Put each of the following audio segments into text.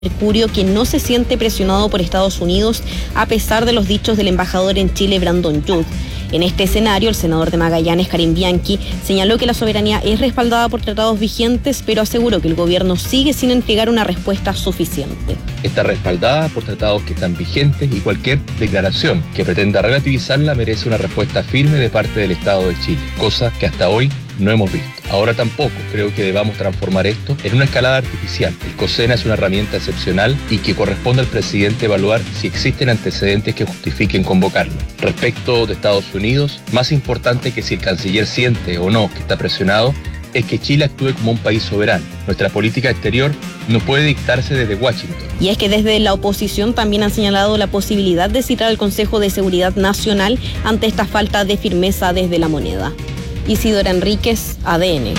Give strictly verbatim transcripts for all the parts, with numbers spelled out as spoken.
Mercurio que no se siente presionado por Estados Unidos a pesar de los dichos del embajador en Chile, Brandon Youth. En este escenario, el senador de Magallanes, Karim Bianchi, señaló que la soberanía es respaldada por tratados vigentes, pero aseguró que el gobierno sigue sin entregar una respuesta suficiente. Está respaldada por tratados que están vigentes y cualquier declaración que pretenda relativizarla merece una respuesta firme de parte del Estado de Chile, cosa que hasta hoy no hemos visto. Ahora tampoco creo que debamos transformar esto en una escalada artificial. El COSENA es una herramienta excepcional y que corresponde al presidente evaluar si existen antecedentes que justifiquen convocarlo. Respecto de Estados Unidos, más importante que si el canciller siente o no que está presionado, es que Chile actúe como un país soberano. Nuestra política exterior no puede dictarse desde Washington. Y es que desde la oposición también han señalado la posibilidad de citar al Consejo de Seguridad Nacional ante esta falta de firmeza desde la moneda. Isidora Enríquez, A D N.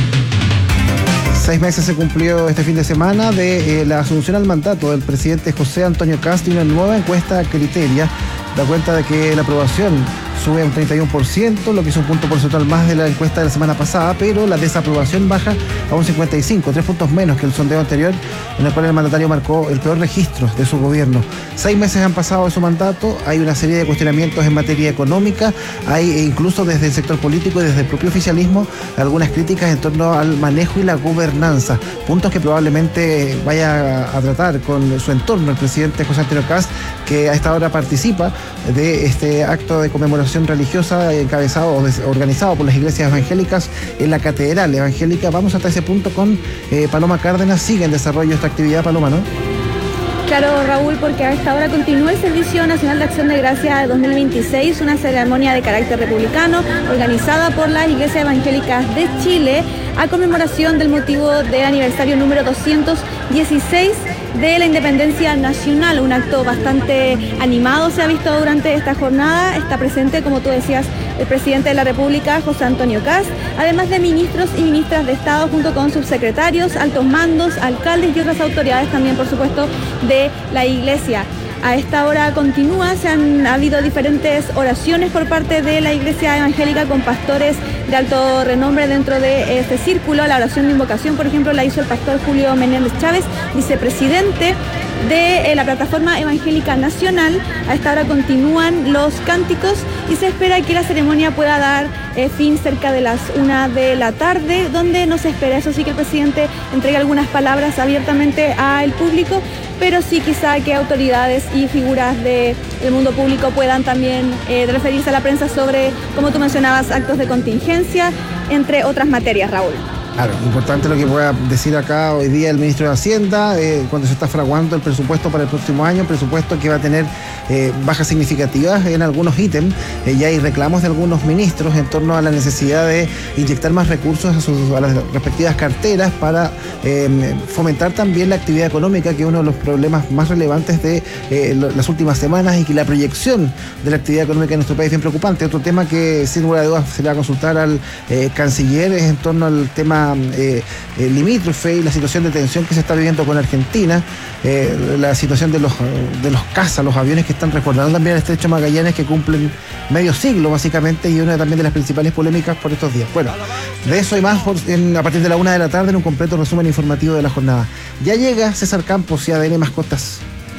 Seis meses se cumplió este fin de semana de eh, la asunción al mandato del presidente José Antonio Kast, y una nueva encuesta Criteria da cuenta de que la aprobación sube a un treinta y uno por ciento, lo que es un punto porcentual más de la encuesta de la semana pasada, pero la desaprobación baja a un cincuenta y cinco, tres puntos menos que el sondeo anterior, en el cual el mandatario marcó el peor registro de su gobierno. Seis meses han pasado de su mandato, hay una serie de cuestionamientos en materia económica, hay incluso desde el sector político y desde el propio oficialismo algunas críticas en torno al manejo y la gobernanza, puntos que probablemente vaya a tratar con su entorno el presidente José Antonio Kast, que a esta hora participa de este acto de conmemoración religiosa encabezado o organizado por las iglesias evangélicas en la Catedral Evangélica. Vamos hasta ese punto con eh, Paloma Cárdenas. Sigue en desarrollo esta actividad, Paloma, ¿no? Claro, Raúl, porque a esta hora continúa el Servicio Nacional de Acción de Gracia de dos mil veintiséis, una ceremonia de carácter republicano organizada por las iglesias evangélicas de Chile a conmemoración del motivo del aniversario número doscientos dieciséis de la independencia nacional. Un acto bastante animado se ha visto durante esta jornada. Está presente, como tú decías, el presidente de la República, José Antonio Kast, además de ministros y ministras de Estado junto con subsecretarios, altos mandos, alcaldes y otras autoridades también, por supuesto, de la iglesia. A esta hora continúa, se han ha habido diferentes oraciones por parte de la iglesia evangélica con pastores de alto renombre dentro de este círculo. La oración de invocación, por ejemplo, la hizo el pastor Julio Menéndez Chávez, vicepresidente de eh, la Plataforma Evangélica Nacional. A esta hora continúan los cánticos y se espera que la ceremonia pueda dar eh, fin cerca de las una de la tarde, donde no se espera, eso sí, que el presidente entregue algunas palabras abiertamente al público, pero sí quizá que autoridades y figuras del mundo público puedan también eh, referirse a la prensa sobre, como tú mencionabas, actos de contingencia, entre otras materias, Raúl. Claro, importante lo que pueda decir acá hoy día el ministro de Hacienda, eh, cuando se está fraguando el presupuesto para el próximo año, presupuesto que va a tener eh, bajas significativas en algunos ítems. Eh, ya hay reclamos de algunos ministros en torno a la necesidad de inyectar más recursos a, sus, a las respectivas carteras para eh, fomentar también la actividad económica, que es uno de los problemas más relevantes de eh, lo, las últimas semanas, y que la proyección de la actividad económica en nuestro país es bien preocupante. Otro tema que sin lugar a dudas se le va a consultar al eh, canciller es en torno al tema Eh, eh, limítrofe y la situación de tensión que se está viviendo con Argentina, eh, la situación de los de los cazas, los aviones que están resguardando también el estrecho Magallanes, que cumplen medio siglo básicamente, y una también de las principales polémicas por estos días. Bueno, de eso y más por, en, a partir de la una de la tarde en un completo resumen informativo de la jornada. Ya llega César Campos y A D N Mascotas.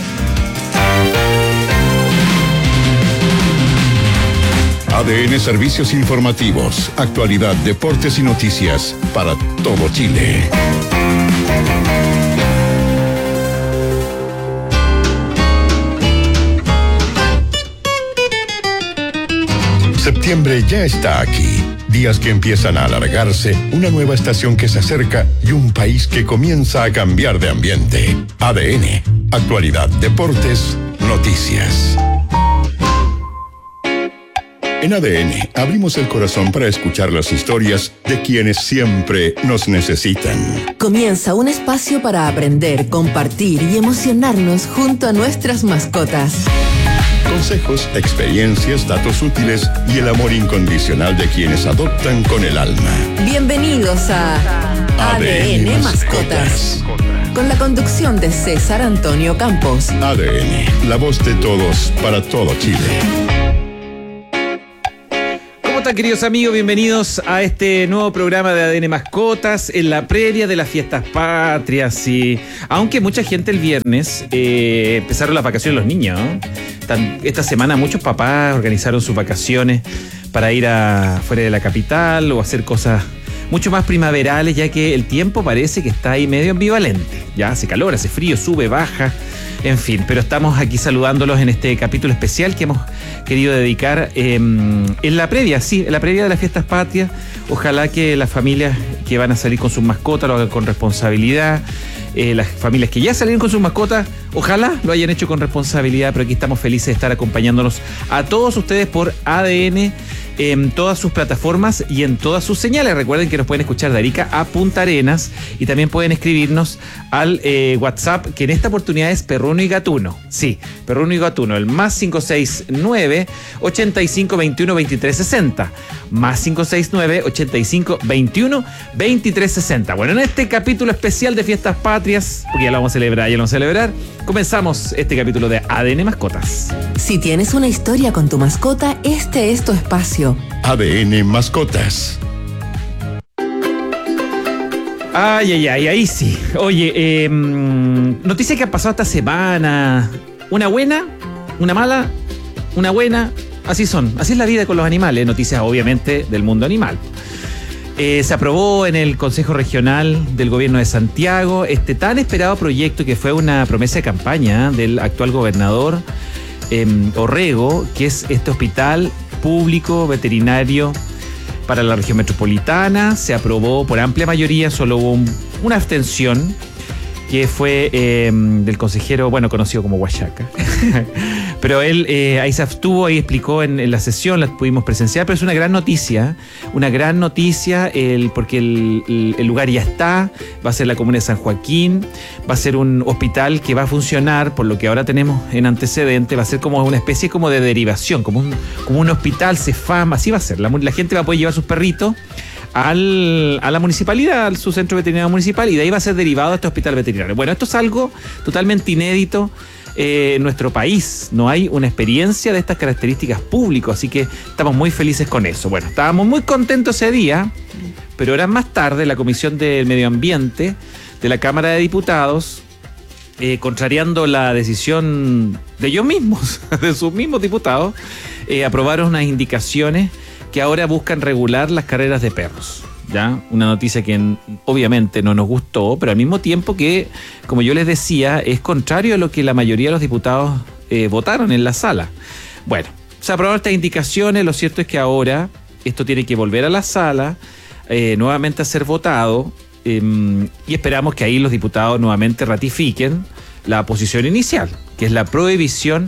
A D N Servicios Informativos, actualidad, deportes y noticias para todo Chile. Septiembre ya está aquí. Días que empiezan a alargarse, una nueva estación que se acerca y un país que comienza a cambiar de ambiente. A D N, actualidad, deportes, noticias. En A D N abrimos el corazón para escuchar las historias de quienes siempre nos necesitan. Comienza un espacio para aprender, compartir y emocionarnos junto a nuestras mascotas. Consejos, experiencias, datos útiles y el amor incondicional de quienes adoptan con el alma. Bienvenidos a A D N Mascotas. Con la conducción de César Antonio Campos. A D N, la voz de todos para todo Chile. están, queridos amigos? Bienvenidos a este nuevo programa de A D N Mascotas en la previa de las fiestas patrias. Y aunque mucha gente el viernes eh, empezaron las vacaciones los niños, ¿no? Esta semana muchos papás organizaron sus vacaciones para ir a fuera de la capital o hacer cosas mucho más primaverales, ya que el tiempo parece que está ahí medio ambivalente. Ya hace calor, hace frío, sube, baja, en fin. Pero estamos aquí saludándolos en este capítulo especial que hemos querido dedicar eh, en la previa, sí, en la previa de las fiestas patrias. Ojalá que las familias que van a salir con sus mascotas lo hagan con responsabilidad. Eh, las familias que ya salieron con sus mascotas, ojalá lo hayan hecho con responsabilidad, pero aquí estamos felices de estar acompañándonos a todos ustedes por A D N en todas sus plataformas y en todas sus señales. Recuerden que nos pueden escuchar de Arica a Punta Arenas y también pueden escribirnos al eh, WhatsApp, que en esta oportunidad es Perruno y Gatuno. Sí, Perruno y Gatuno, el más cinco seis nueve, ochenta y cinco, veintiuno, veintitrés, sesenta. Más cinco seis nueve, ochenta y cinco, veintiuno, veintitrés, sesenta. Bueno, en este capítulo especial de Fiestas Patrias, porque ya lo vamos a celebrar, ya lo vamos a celebrar, comenzamos este capítulo de A D N Mascotas. Si tienes una historia con tu mascota, este es tu espacio. A D N Mascotas. Ay, ay, ay, ahí sí. Oye, eh, noticia que ha pasado esta semana. Una buena, una mala, una buena. Así son, así es la vida con los animales. Noticias obviamente del mundo animal. Eh, se aprobó en el Consejo Regional del Gobierno de Santiago este tan esperado proyecto que fue una promesa de campaña del actual gobernador eh, Orrego, que es este hospital público veterinario para la región metropolitana. Se aprobó por amplia mayoría, solo hubo un, una abstención que fue eh, del consejero, bueno, conocido como Huachaca. Pero él eh, ahí se abstuvo, ahí explicó en, en la sesión, la pudimos presenciar, pero es una gran noticia, una gran noticia, el, porque el, el, el lugar ya está, va a ser la comuna de San Joaquín, va a ser un hospital que va a funcionar, por lo que ahora tenemos en antecedente, va a ser como una especie como de derivación, como un, como un hospital Cefam, así va a ser, la, la gente va a poder llevar sus perritos Al, a la municipalidad, al su centro veterinario municipal, y de ahí va a ser derivado a este hospital veterinario. Bueno, esto es algo totalmente inédito eh, en nuestro país. No hay una experiencia de estas características público, así que estamos muy felices con eso. Bueno, estábamos muy contentos ese día, pero horas más tarde la Comisión del Medio Ambiente de la Cámara de Diputados, eh, contrariando la decisión de ellos mismos, de sus mismos diputados, eh, aprobaron unas indicaciones que ahora buscan regular las carreras de perros, ¿ya? Una noticia que obviamente no nos gustó, pero al mismo tiempo que, como yo les decía, es contrario a lo que la mayoría de los diputados eh, votaron en la sala. Bueno, se aprobaron estas indicaciones, lo cierto es que ahora esto tiene que volver a la sala, eh, nuevamente a ser votado, eh, y esperamos que ahí los diputados nuevamente ratifiquen la posición inicial, que es la prohibición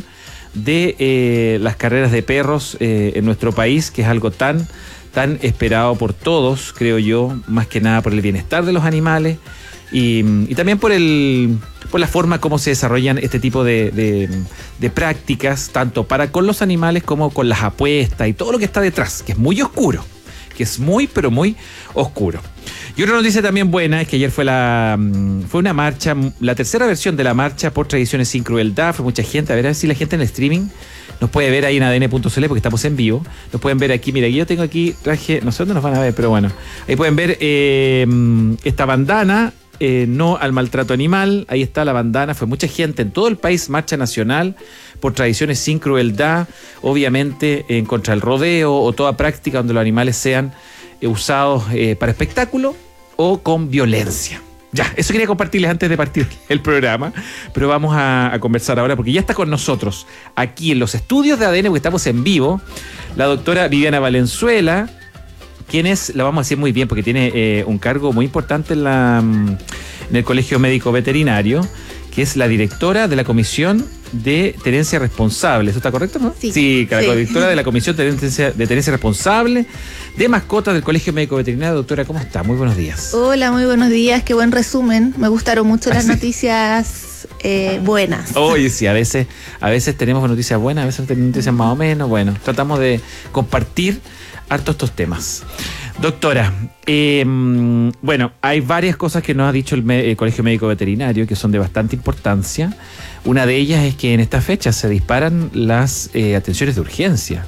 de eh, las carreras de perros eh, en nuestro país, que es algo tan, tan esperado por todos, creo yo, más que nada por el bienestar de los animales y, y también por el por la forma como se desarrollan este tipo de, de, de prácticas, tanto para con los animales como con las apuestas y todo lo que está detrás, que es muy oscuro, que es muy, pero muy oscuro. Y otra noticia también buena es que ayer fue la fue una marcha, la tercera versión de la marcha por Tradiciones Sin Crueldad. Fue mucha gente, a ver, a ver si la gente en el streaming nos puede ver ahí en A D N punto C L, porque estamos en vivo. Nos pueden ver aquí, mira, yo tengo aquí, traje, no sé dónde nos van a ver, pero bueno, ahí pueden ver eh, esta bandana, eh, no al maltrato animal. Ahí está la bandana, fue mucha gente en todo el país, marcha nacional por Tradiciones Sin Crueldad, obviamente en contra del rodeo o toda práctica donde los animales sean eh, usados eh, para espectáculo o con violencia. Ya, eso quería compartirles antes de partir el programa, pero vamos a, a conversar ahora porque ya está con nosotros aquí en los estudios de A D N, porque estamos en vivo, la doctora Viviana Valenzuela, quien es, la vamos a decir muy bien porque tiene eh, un cargo muy importante en, la, en el Colegio Médico Veterinario, que es la directora de la Comisión de Tenencia Responsable. ¿Eso está correcto, no? Sí. Sí, la sí. directora de la Comisión de Tenencia, de Tenencia Responsable de Mascotas del Colegio Médico Veterinario. Doctora, ¿cómo está? Muy buenos días. Hola, muy buenos días. Qué buen resumen. Me gustaron mucho las ¿Ah, sí? noticias eh, buenas. Oye, sí, a veces, a veces tenemos noticias buenas, a veces tenemos noticias más o menos. Bueno, tratamos de compartir harto estos temas. Doctora, eh, bueno, hay varias cosas que nos ha dicho el, el Colegio Médico Veterinario que son de bastante importancia. Una de ellas es que en esta fecha se disparan las eh, atenciones de urgencia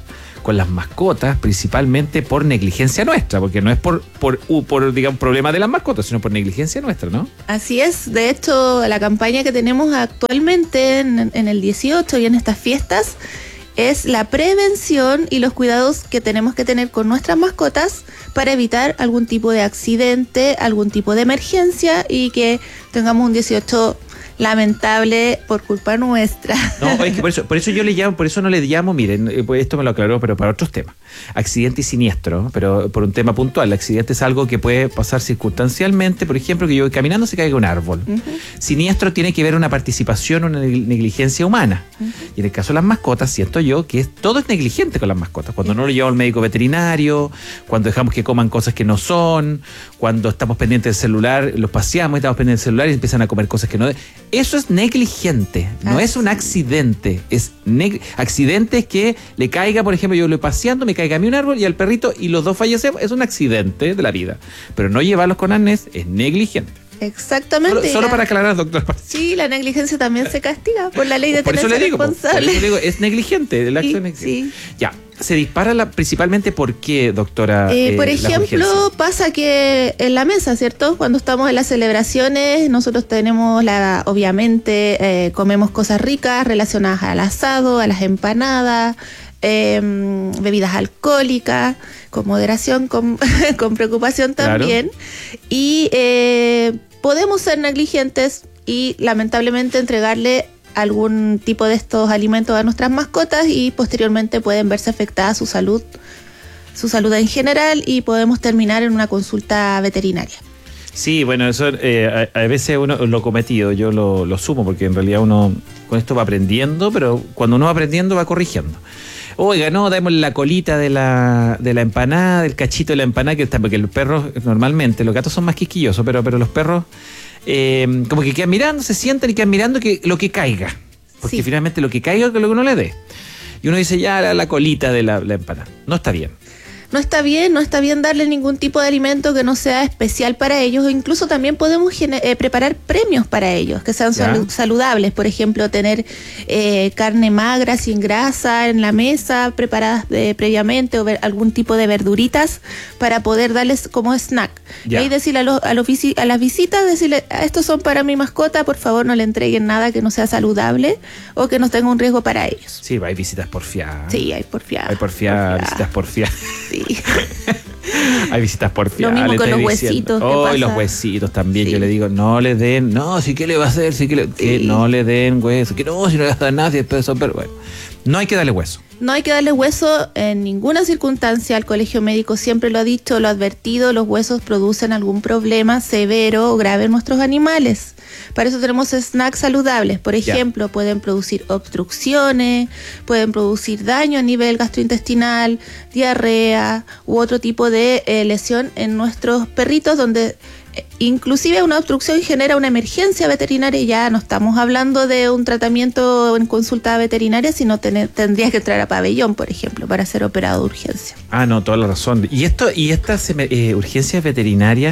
con las mascotas, principalmente por negligencia nuestra, porque no es por, por, por digamos, problema de las mascotas, sino por negligencia nuestra, ¿no? Así es. De hecho, la campaña que tenemos actualmente en, en el dieciocho y en estas fiestas es la prevención y los cuidados que tenemos que tener con nuestras mascotas para evitar algún tipo de accidente, algún tipo de emergencia y que tengamos un dieciocho lamentable por culpa nuestra. No, es que por eso, por eso yo le llamo, por eso no le llamo, miren, esto me lo aclaró, pero para otros temas. Accidente y siniestro, pero por un tema puntual. El accidente es algo que puede pasar circunstancialmente, por ejemplo, que yo caminando se caiga un árbol. Uh-huh. Siniestro tiene que ver una participación, una negligencia humana. Uh-huh. Y en el caso de las mascotas, siento yo que es, todo es negligente con las mascotas. Cuando uh-huh. no lo llevamos al médico veterinario, cuando dejamos que coman cosas que no son, cuando estamos pendientes del celular, los paseamos y estamos pendientes del celular y empiezan a comer cosas que no... Eso es negligente, no ah, es un accidente. Es neg- accidente es que le caiga, por ejemplo, yo lo voy paseando, me caiga a mí un árbol y al perrito y los dos fallecemos. Es un accidente de la vida. Pero no llevarlos con arnés es negligente. Exactamente. Solo, solo para aclarar, doctor. Sí, la negligencia también se castiga por la ley de tenencia responsable. Por eso le digo, es negligente. El acto sí, es negligente. Sí. Ya. Se dispara la, principalmente ¿por qué, doctora? Eh, por eh, ejemplo, pasa que en la mesa, ¿cierto? Cuando estamos en las celebraciones, nosotros tenemos, la, obviamente, eh, comemos cosas ricas relacionadas al asado, a las empanadas, eh, bebidas alcohólicas, con moderación, con, con preocupación también. Claro. Y eh, podemos ser negligentes y lamentablemente entregarle algún tipo de estos alimentos a nuestras mascotas y posteriormente pueden verse afectada su salud, su salud en general y podemos terminar en una consulta veterinaria. Sí, bueno, eso eh, a, a veces uno lo cometido, yo lo, lo sumo porque en realidad uno con esto va aprendiendo, pero cuando uno va aprendiendo va corrigiendo. Oiga, no, damos la colita de la, de la empanada, del cachito de la empanada, que está, porque los perros normalmente, los gatos son más quisquillosos, pero, pero los perros eh, como que quedan mirando, se sientan y quedan mirando que, lo que caiga. Porque sí. Finalmente lo que caiga es lo que uno le dé. Y uno dice ya la, la colita de la, la empanada. No está bien. No está bien, no está bien darle ningún tipo de alimento que no sea especial para ellos, o incluso también podemos gener- eh, preparar premios para ellos, que sean sal- saludables, por ejemplo, tener eh, carne magra, sin grasa en la mesa, preparadas de, previamente, o ver algún tipo de verduritas para poder darles como snack. Ya. Y ahí decirle a, los, a, los visi- a las visitas, decirle, estos son para mi mascota, por favor no le entreguen nada que no sea saludable o que no tenga un riesgo para ellos. Sí, hay visitas porfiadas. Sí, hay porfiadas. Hay porfiadas, visitas porfiadas. Sí. Hay visitas porfiadas. Lo mismo con los huesitos. Oh, y los huesitos también. Sí. Yo le digo, no le den, no, si qué le va a hacer, si que, le, sí. que no le den hueso, que no, si no le va a dar nada, si después son, pero bueno, no hay que darle hueso. No hay que darle hueso en ninguna circunstancia. El colegio médico siempre lo ha dicho, lo ha advertido, los huesos producen algún problema severo o grave en nuestros animales. Para eso tenemos snacks saludables. Por ejemplo, yeah. pueden producir obstrucciones, pueden producir daño a nivel gastrointestinal, diarrea u otro tipo de eh, lesión en nuestros perritos, donde eh, inclusive una obstrucción genera una emergencia veterinaria. Ya no estamos hablando de un tratamiento en consulta veterinaria, sino tener, tendría que entrar a pabellón, por ejemplo, para ser operado de urgencia. Ah, no, toda la razón. Y esto y estas eh, urgencias veterinarias,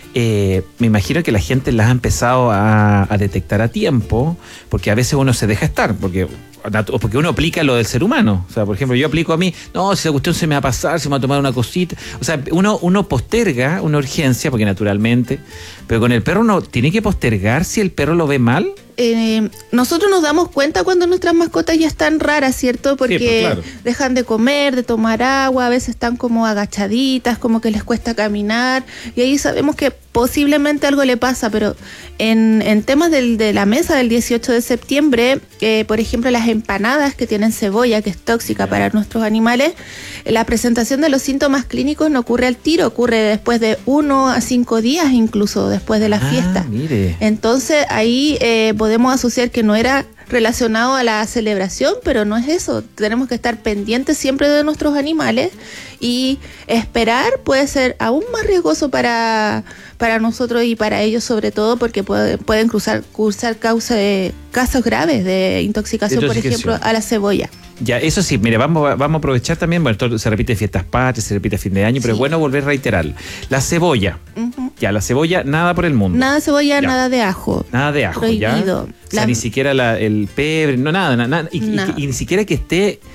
Eh, me imagino que la gente las ha empezado a, a detectar a tiempo, porque a veces uno se deja estar, porque, porque uno aplica lo del ser humano. O sea, por ejemplo, yo aplico a mí, no, si esa cuestión se me va a pasar, se me va a tomar una cosita. O sea, uno, uno posterga una urgencia, porque naturalmente, pero con el perro uno tiene que postergar si el perro lo ve mal. Eh, nosotros nos damos cuenta cuando nuestras mascotas ya están raras, ¿cierto? Porque sí, pues, claro. dejan de comer, de tomar agua, a veces están como agachaditas, como que les cuesta caminar, y ahí sabemos que posiblemente algo le pasa, pero en, en temas del, de la mesa del dieciocho de septiembre, eh, por ejemplo, las empanadas que tienen cebolla, que es tóxica yeah. para nuestros animales, la presentación de los síntomas clínicos no ocurre al tiro, ocurre después de uno a cinco días, incluso después de la ah, fiesta. Mire. Entonces ahí eh, podemos asociar que no era relacionado a la celebración, pero no es eso. Tenemos que estar pendientes siempre de nuestros animales, y esperar puede ser aún más riesgoso para, para nosotros y para ellos, sobre todo porque puede, pueden cruzar, cursar causa de, casos graves de intoxicación, por ejemplo, a la cebolla. Ya, eso sí, mire, vamos, vamos a aprovechar también, bueno, esto se repite en fiestas patrias, se repite a fin de año, pero sí. es bueno volver a reiterar. La cebolla, uh-huh. ya, la cebolla, nada por el mundo. Nada de cebolla, ya. nada de ajo. Nada de ajo, prohibido. ¿ya? O sea, la... ni siquiera la, el pebre, no, nada, nada, y, no. y, y, y ni siquiera que esté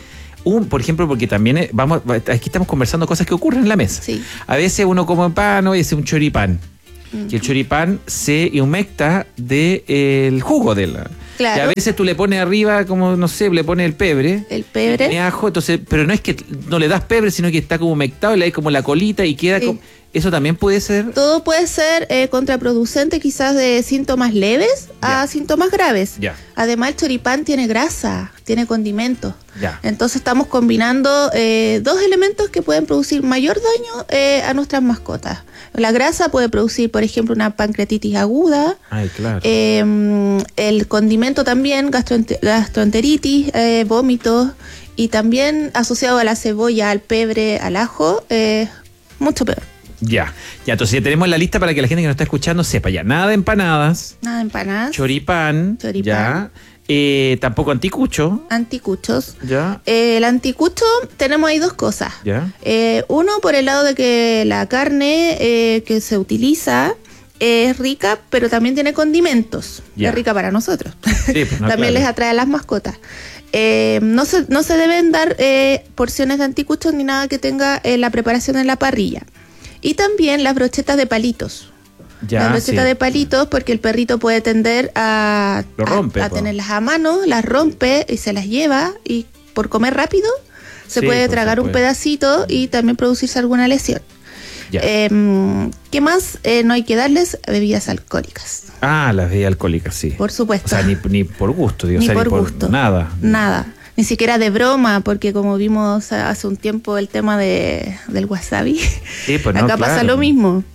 un, por ejemplo, porque también eh, vamos, aquí estamos conversando cosas que ocurren en la mesa. Sí. A veces uno come pan, o hace un choripán. Uh-huh. Y el choripán se humecta del de, jugo de la... Claro. Y a veces tú le pones arriba, como no sé, le pones el pebre. El pebre. Tiene ajo, entonces, pero no es que no le das pebre, sino que está como humectado y le das como la colita y queda sí. como... ¿Eso también puede ser? Todo puede ser eh, contraproducente, quizás de síntomas leves ya. a síntomas graves. Ya. Además, el choripán tiene grasa, tiene condimentos. Ya. Entonces estamos combinando eh, dos elementos que pueden producir mayor daño eh, a nuestras mascotas. La grasa puede producir, por ejemplo, una pancreatitis aguda. Ay, claro. Eh, el condimento también, gastroenter- gastroenteritis, eh, vómitos. Y también asociado a la cebolla, al pebre, al ajo, eh, mucho peor. Ya, ya, entonces ya tenemos la lista para que la gente que nos está escuchando sepa ya. Nada de empanadas. Nada de empanadas. Choripán. Choripán. Ya. Eh, tampoco anticucho. Anticuchos. Ya. Eh, el anticucho, tenemos ahí dos cosas. Ya. Eh, uno, por el lado de que la carne eh, que se utiliza es rica, pero también tiene condimentos. Ya. Es rica para nosotros. Sí, pues no, también claro. les atrae a las mascotas. Eh, no, se, no se deben dar eh, porciones de anticuchos ni nada que tenga eh, la preparación en la parrilla. Y también las brochetas de palitos. Ya, las brochetas sí. de palitos, porque el perrito puede tender a, Lo rompe, a, a po. tenerlas a mano, las rompe y se las lleva. Y por comer rápido, se Sí, puede pues, tragar se un puede. pedacito y también producirse alguna lesión. Ya. Eh, ¿Qué más? Eh, no hay que darles bebidas alcohólicas. Ah, las bebidas alcohólicas, sí. Por supuesto. O sea, ni, ni por gusto, digo, Ni o sea, por ni por gusto. nada. Nada. Ni siquiera de broma, porque como vimos hace un tiempo el tema de, del wasabi, Sí, pues no, acá pasa claro. lo mismo.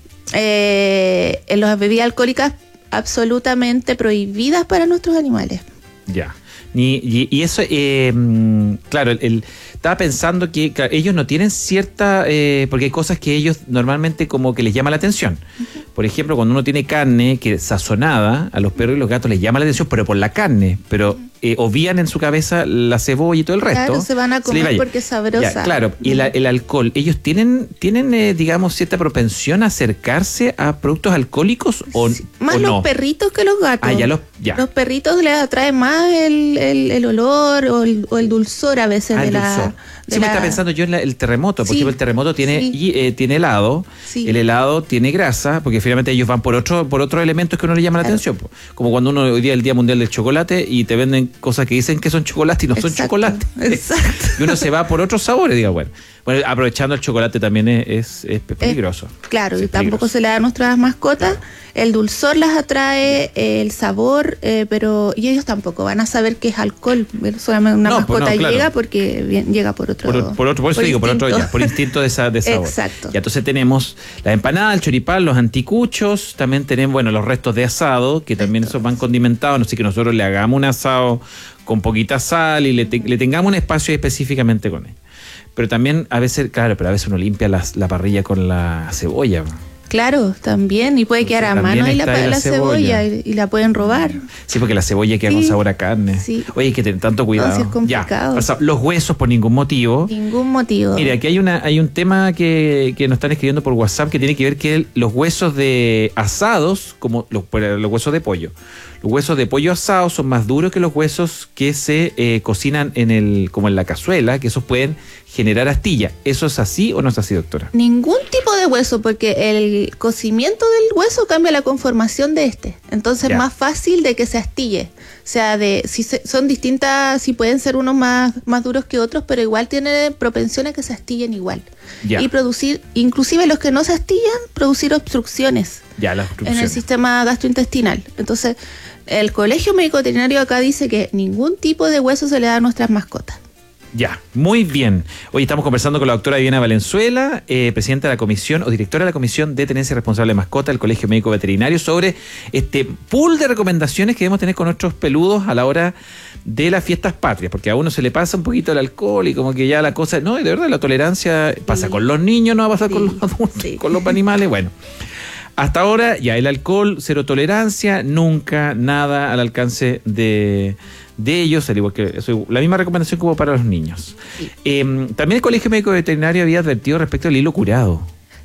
Eh, en las bebidas alcohólicas absolutamente prohibidas para nuestros animales. Ya. Ni, y, y eso, eh, mm, claro, el, el- estaba pensando que claro, ellos no tienen cierta, eh, porque hay cosas que ellos normalmente como que les llama la atención. Uh-huh. Por ejemplo, cuando uno tiene carne que es sazonada, a los perros y los gatos les llama la atención, pero por la carne, pero uh-huh. eh, obvían en su cabeza la cebolla y todo el resto. Claro, se van a se les comer va. porque es sabrosa. Ya, claro, y el, el alcohol, ¿ellos tienen, tienen eh, digamos, cierta propensión a acercarse a productos alcohólicos o, Sí, más o los no? perritos que los gatos. Ah, ya los, ya. Los perritos les atrae más el, el, el olor o el, o el dulzor a veces Ah, de el la... dulzor. de Sí, me la- está pensando yo en la- el terremoto, porque Sí, el terremoto tiene sí. y, eh, tiene helado, Sí. el helado tiene grasa, porque finalmente ellos van por otro por otros elementos que uno le llama la Claro. atención, po. Como cuando uno hoy día es el Día Mundial del Chocolate y te venden cosas que dicen que son chocolate y no son Exacto, chocolate. exacto. Y uno se va por otros sabores, digo, bueno. Bueno, aprovechando el chocolate también es, es, es peligroso. Claro, Sí, y es tampoco peligroso. se le da a nuestras mascotas. El dulzor las atrae, eh, el sabor, eh, pero y ellos tampoco van a saber que es alcohol. Solamente una No, pues mascota no, claro. llega porque bien- llega por otro. Por, por otro, por eso por digo, por otro, instinto. ya, por instinto de, sa- de sabor. Exacto. Ya, entonces tenemos la empanada, el choripán, los anticuchos, también tenemos, bueno, los restos de asado, que también esos van condimentados, así que nosotros le hagamos un asado con poquita sal y le, te- le tengamos un espacio específicamente con él. Pero también a veces, claro, pero a veces uno limpia las- la parrilla con la cebolla. Claro, también. Y puede quedar a También mano ahí la, está ahí la la cebolla, cebolla. y, y la pueden robar. Sí, porque la cebolla queda Sí, con sabor a carne. sí. Oye, hay que tener tanto cuidado. No, sí es complicado. Ya, o sea, los huesos por ningún motivo. Ningún motivo. Mira, aquí hay una hay un tema que, que nos están escribiendo por WhatsApp que tiene que ver que el- los huesos de asados, como los, los huesos de pollo, los huesos de pollo asados son más duros que los huesos que se eh, cocinan en el como en la cazuela, que esos pueden generar astilla. ¿Eso es así o no es así, doctora? Ningún tipo de hueso, porque el cocimiento del hueso cambia la conformación de este. Entonces Ya. es más fácil de que se astille. O sea, de si se- son distintas, si pueden ser unos más, más duros que otros, pero igual tiene propensión a que se astillen igual. Ya. Y producir, inclusive los que no se astillan, producir obstrucciones Ya, las en el obstrucciones. sistema gastrointestinal. Entonces, el Colegio Médico Veterinario acá dice que ningún tipo de hueso se le da a nuestras mascotas. Ya, muy bien. Hoy estamos conversando con la doctora Viviana Valenzuela, eh, presidenta de la comisión o directora de la comisión de tenencia responsable de mascota del Colegio Médico Veterinario, sobre este pool de recomendaciones que debemos tener con nuestros peludos a la hora de las fiestas patrias, porque a uno se le pasa un poquito el alcohol y como que ya la cosa, no, y de verdad la tolerancia pasa Sí. con los niños, no va a pasar Sí, con los adultos, sí. con los animales, bueno. Hasta ahora ya el alcohol, cero tolerancia, nunca nada al alcance de, de ellos, al igual que eso, la misma recomendación como para los niños. Sí. Eh, también el Colegio Médico Veterinario había advertido respecto al hilo curado.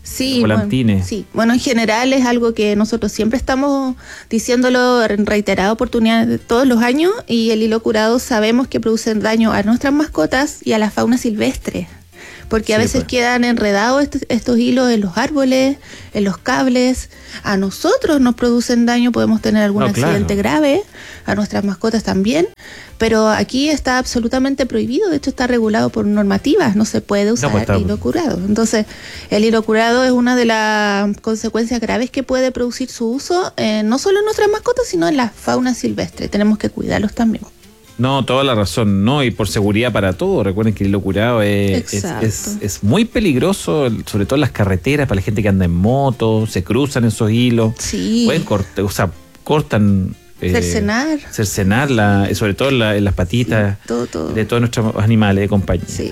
Sí, volantines. Bueno, sí, bueno, en general es algo que nosotros siempre estamos diciéndolo en reiteradas oportunidades todos los años, y el hilo curado sabemos que producen daño a nuestras mascotas y a la fauna silvestre, porque a Sí, veces pues. quedan enredados est- estos hilos en los árboles, en los cables. A nosotros nos producen daño, podemos tener algún No, claro. accidente grave, a nuestras mascotas también, pero aquí está absolutamente prohibido, de hecho está regulado por normativas, no se puede usar pues, está- hilo curado. Entonces, el hilo curado es una de las consecuencias graves que puede producir su uso, eh, no solo en nuestras mascotas, sino en la fauna silvestre. Tenemos que cuidarlos también. No, toda la razón, no, y por seguridad para todo. Recuerden que el hilo curado es, es, Exacto. es, es muy peligroso, sobre todo en las carreteras, para la gente que anda en moto, se cruzan esos hilos. Sí. Pueden cortar, o sea, cortan. eh, Cercenar. cercenar, la, sobre todo en, la- en las patitas Todo, todo. de todos nuestros animales de compañía. Sí.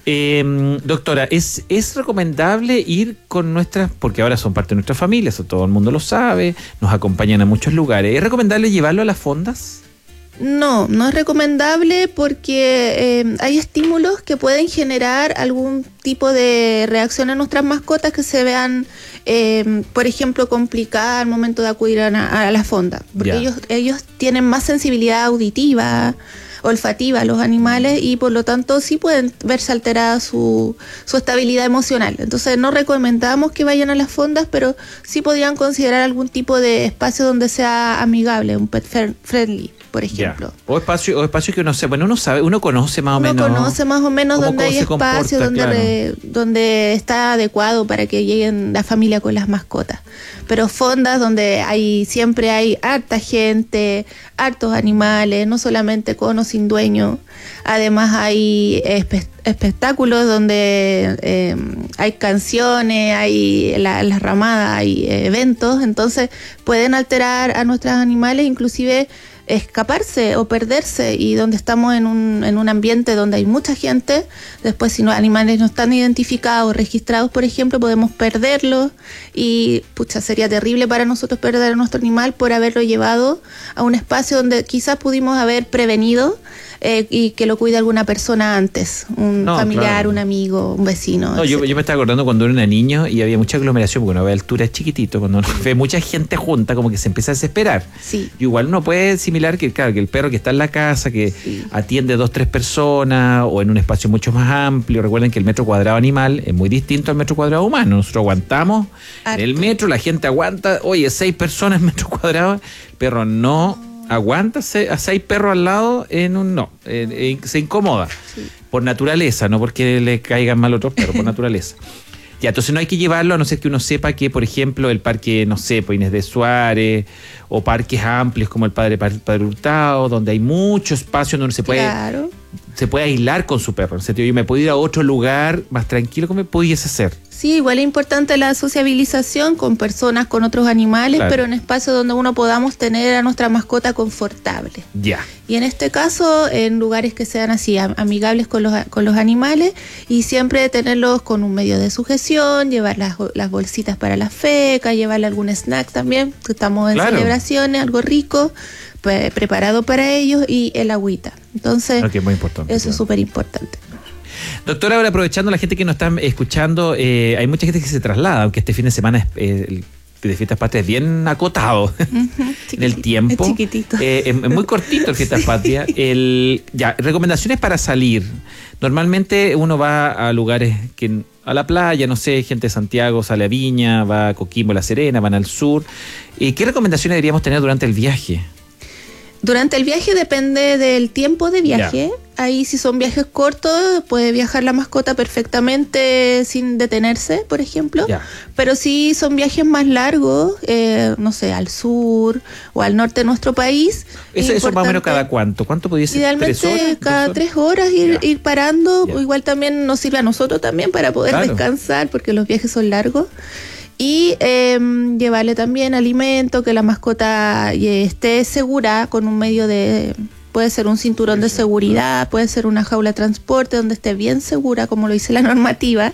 Eh, doctora, ¿es, ¿es recomendable ir con nuestras, porque ahora son parte de nuestra familia, eso todo el mundo lo sabe, nos acompañan a muchos lugares, ¿es recomendable llevarlo a las fondas? No, no es recomendable porque eh, hay estímulos que pueden generar algún tipo de reacción en nuestras mascotas que se vean, eh, por ejemplo, complicadas al momento de acudir a, na- a la fonda. Porque Ya. ellos, ellos tienen más sensibilidad auditiva, olfativa, los animales, y por lo tanto sí pueden verse alterada su, su estabilidad emocional. Entonces no recomendamos que vayan a las fondas, pero sí podrían considerar algún tipo de espacio donde sea amigable, un pet fr- friendly, por ejemplo. Ya. O espacio, o espacio que uno se, bueno, uno sabe, uno conoce más o Uno menos. conoce más o menos cómo- donde cómo hay se comporta, espacio, donde, claro. re- donde está adecuado para que lleguen la familia con las mascotas. Pero fondas donde hay siempre hay harta gente, hartos animales, no solamente con o sin dueño. Además hay espe- espectáculos donde eh, hay canciones, hay la- las ramadas, hay eh, eventos, entonces pueden alterar a nuestros animales, inclusive escaparse o perderse, y donde estamos en un, en un ambiente donde hay mucha gente, después si los animales no están identificados, registrados, por ejemplo, podemos perderlos, y pucha, sería terrible para nosotros perder a nuestro animal por haberlo llevado a un espacio donde quizás pudimos haber prevenido eh, y que lo cuide alguna persona antes, un No, familiar, claro. un amigo, un vecino. No, yo, etcétera. yo me estaba acordando cuando era niño y había mucha aglomeración, porque uno ve altura es chiquitito, cuando uno ve mucha gente junta, como que se empieza a desesperar. Sí. Y igual uno puede similar que, claro, que el perro que está en la casa, que Sí. atiende dos, tres personas, o en un espacio mucho más amplio. Recuerden que el metro cuadrado animal es muy distinto al metro cuadrado humano. Nosotros aguantamos Harto. en el metro, la gente aguanta, oye, seis personas en metro cuadrado, el perro no aguanta se- a seis perros al lado en un no, eh, eh, se incomoda por naturaleza, no porque le caigan mal otros perros, por naturaleza. Ya, entonces no hay que llevarlo a no ser que uno sepa que, por ejemplo, el parque, no sé, pues Inés de Suárez, o parques amplios como el Padre, Padre Hurtado, donde hay mucho espacio donde uno se puede, Claro. se puede aislar con su perro. En sentido, yo me puedo ir a otro lugar más tranquilo, como pudiese ser. Sí, igual es importante la sociabilización con personas, con otros animales, Claro. pero en espacios donde uno podamos tener a nuestra mascota confortable. Ya. Y en este caso, en lugares que sean así, am- amigables con los, a- con los animales, y siempre tenerlos con un medio de sujeción, llevar las, las bolsitas para la feca, llevarle algún snack también, que estamos en Claro. celebraciones, algo rico, pre- preparado para ellos, y el agüita. Entonces, Ok, muy importante. eso es claro. súper importante. Doctora, ahora aprovechando la gente que nos está escuchando, eh, hay mucha gente que se traslada, aunque este fin de semana es, eh, el de Fiestas Patrias es bien acotado en el tiempo. Es chiquitito. Eh, es, es muy cortito el Fiestas Patrias. El, ya, recomendaciones para salir. Normalmente uno va a lugares que a la playa, no sé, gente de Santiago sale a Viña, va a Coquimbo, La Serena, van al sur. Eh, ¿Qué recomendaciones deberíamos tener durante el viaje? Durante el viaje depende del tiempo de viaje. Ahí si son viajes cortos, puede viajar la mascota perfectamente sin detenerse, por ejemplo. Ya. Pero si son viajes más largos, eh, no sé, al sur o al norte de nuestro país. Eso, es eso más o menos importante- cada cuánto. ¿Cuánto pudiese ser? Idealmente ¿Tres horas? cada ¿Dos horas? tres horas ir, Ya. ir parando. Ya. O igual también nos sirve a nosotros también para poder Claro. descansar, porque los viajes son largos. Y eh, llevarle también alimento, que la mascota eh, esté segura con un medio de... Puede ser un cinturón de seguridad, puede ser una jaula de transporte donde esté bien segura, como lo dice la normativa.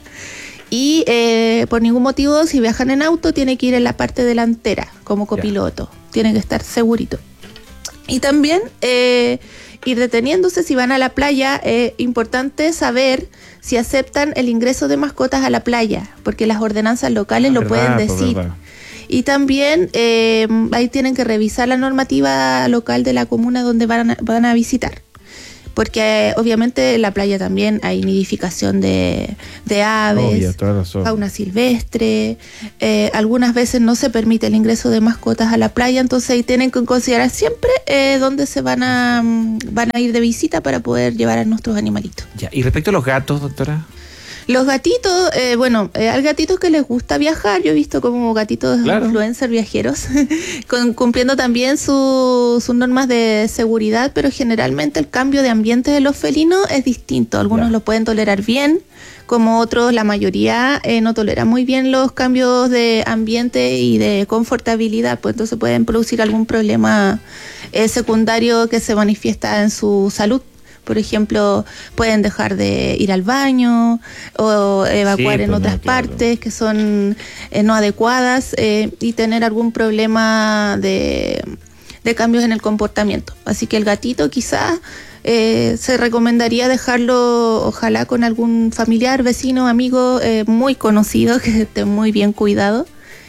Y eh, por ningún motivo, si viajan en auto, tiene que ir en la parte delantera, como copiloto. Tiene que estar segurito. Y también eh, ir deteniéndose. Si van a la playa, es importante saber si aceptan el ingreso de mascotas a la playa, porque las ordenanzas locales Ah, lo verdad, pueden pues, decir. verdad. Y también eh, ahí tienen que revisar la normativa local de la comuna donde van a, van a visitar. Porque eh, obviamente en la playa también hay nidificación de, de aves, Obvio, toda razón. fauna silvestre. Eh, algunas veces no se permite el ingreso de mascotas a la playa, entonces ahí tienen que considerar siempre eh, dónde se van a, van a ir de visita para poder llevar a nuestros animalitos. Ya. Y respecto a los gatos, doctora. Los gatitos, eh, bueno, eh, hay gatitos que les gusta viajar. Yo he visto como gatitos Claro. influencer viajeros, con, cumpliendo también su- sus normas de seguridad, pero generalmente el cambio de ambiente de los felinos es distinto. Algunos Ya. lo pueden tolerar bien, como otros, la mayoría eh, no tolera muy bien los cambios de ambiente y de confortabilidad, pues entonces pueden producir algún problema eh, secundario que se manifiesta en su salud. Por ejemplo, pueden dejar de ir al baño o evacuar Sí, en pues, otras no, claro. partes que son eh, no adecuadas eh, y tener algún problema de, de cambios en el comportamiento. Así que el gatito quizás eh, se recomendaría dejarlo, ojalá con algún familiar, vecino, amigo eh, muy conocido, que esté muy bien cuidado.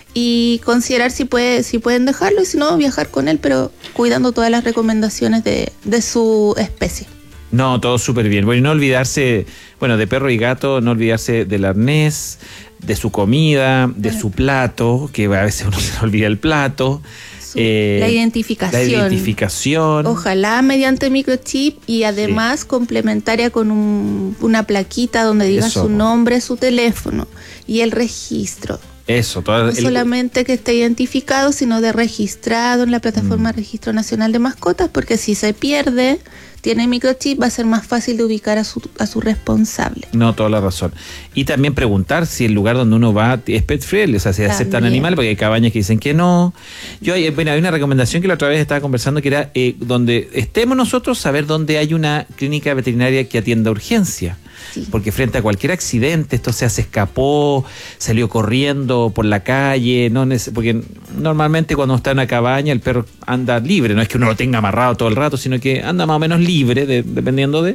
Y considerar si puede, si pueden dejarlo y si no, viajar con él, pero cuidando todas las recomendaciones de, de su especie. No, todo súper bien. Bueno, y no olvidarse, bueno, de perro y gato, no olvidarse del arnés, de su comida, de su plato, que a veces uno se le olvida el plato. Su- eh, la identificación. La identificación. Ojalá mediante microchip y además complementaria con un- una plaquita donde diga Eso. su nombre, su teléfono y el registro. Eso, todo No el- solamente que esté identificado, sino de registrado en la plataforma Mm. Registro Nacional de Mascotas, porque si se pierde, tiene microchip, va a ser más fácil de ubicar a su, a su responsable. No, toda la razón. Y también preguntar si el lugar donde uno va es pet friendly, o sea, si aceptan También. animales, porque hay cabañas que dicen que no. Yo, eh, bueno, hay una recomendación que la otra vez estaba conversando, que era eh, donde estemos nosotros, saber dónde hay una clínica veterinaria que atienda urgencia. Sí. Porque frente a cualquier accidente, esto sea, se escapó, salió corriendo por la calle, no nece- porque normalmente cuando está en una cabaña el perro anda libre, no es que uno lo tenga amarrado todo el rato, sino que anda más o menos libre, de- dependiendo de...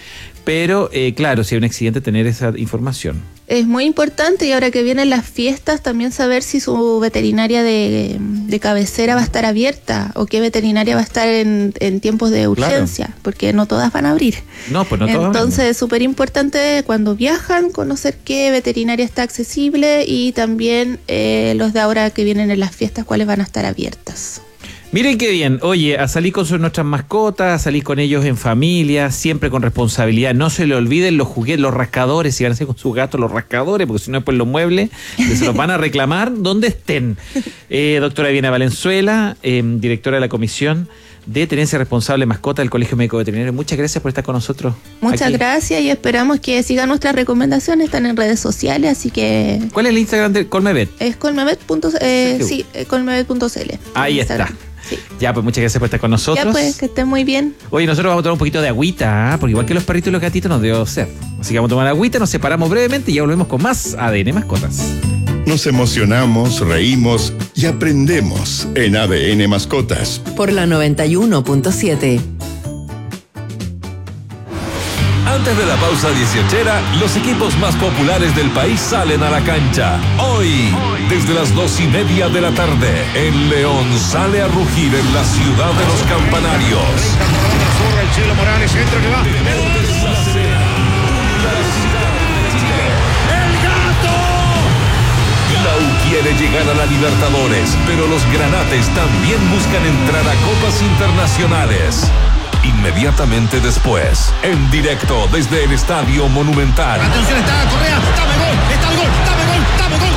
Pero, eh, claro, si hay un accidente, tener esa información. Es muy importante, y ahora que vienen las fiestas, también saber si su veterinaria de, de cabecera va a estar abierta o qué veterinaria va a estar en, en tiempos de urgencia, porque no todas van a abrir. No, pues no todas van a Entonces es súper importante cuando viajan conocer qué veterinaria está accesible y también eh, los de ahora que vienen en las fiestas, cuáles van a estar abiertas. Miren qué bien, oye, a salir con sus, nuestras mascotas, a salir con ellos en familia, siempre con responsabilidad. No se le olviden los juguetes, los rascadores, si van a hacer con sus gatos los rascadores, porque si no después los muebles que se los van a reclamar donde estén. Eh, doctora Viviana Valenzuela, eh, directora de la Comisión de Tenencia Responsable de Mascota del Colegio Médico Veterinario. Muchas gracias por estar con nosotros. Muchas aquí. gracias y esperamos que sigan nuestras recomendaciones, están en redes sociales, así que ¿Cuál es el Instagram de Colmebet? es colmebet punto c l. Eh, Sí, sí, eh, colmebet punto c l. Ahí está. Sí. Ya, pues muchas gracias por estar con nosotros. Ya pues, que estén muy bien. Oye, nosotros vamos a tomar un poquito de agüita, ¿ah? Porque igual que los perritos y los gatitos nos debe ser. Así que vamos a tomar agüita, nos separamos brevemente y ya volvemos con más A D N Mascotas. Nos emocionamos, reímos y aprendemos en A D N Mascotas. Por la noventa y uno punto siete. Antes de la pausa dieciochera, los equipos más populares del país salen a la cancha. Hoy, desde las dos y media de la tarde, el León sale a rugir en la ciudad de los campanarios. El Chilo Morales entra que va. ¡El gato! La U quiere llegar a la Libertadores, pero los granates también buscan entrar a copas internacionales. Inmediatamente después, en directo desde el Estadio Monumental. Atención, está Correa, dame gol, está el gol, dame gol, dame gol.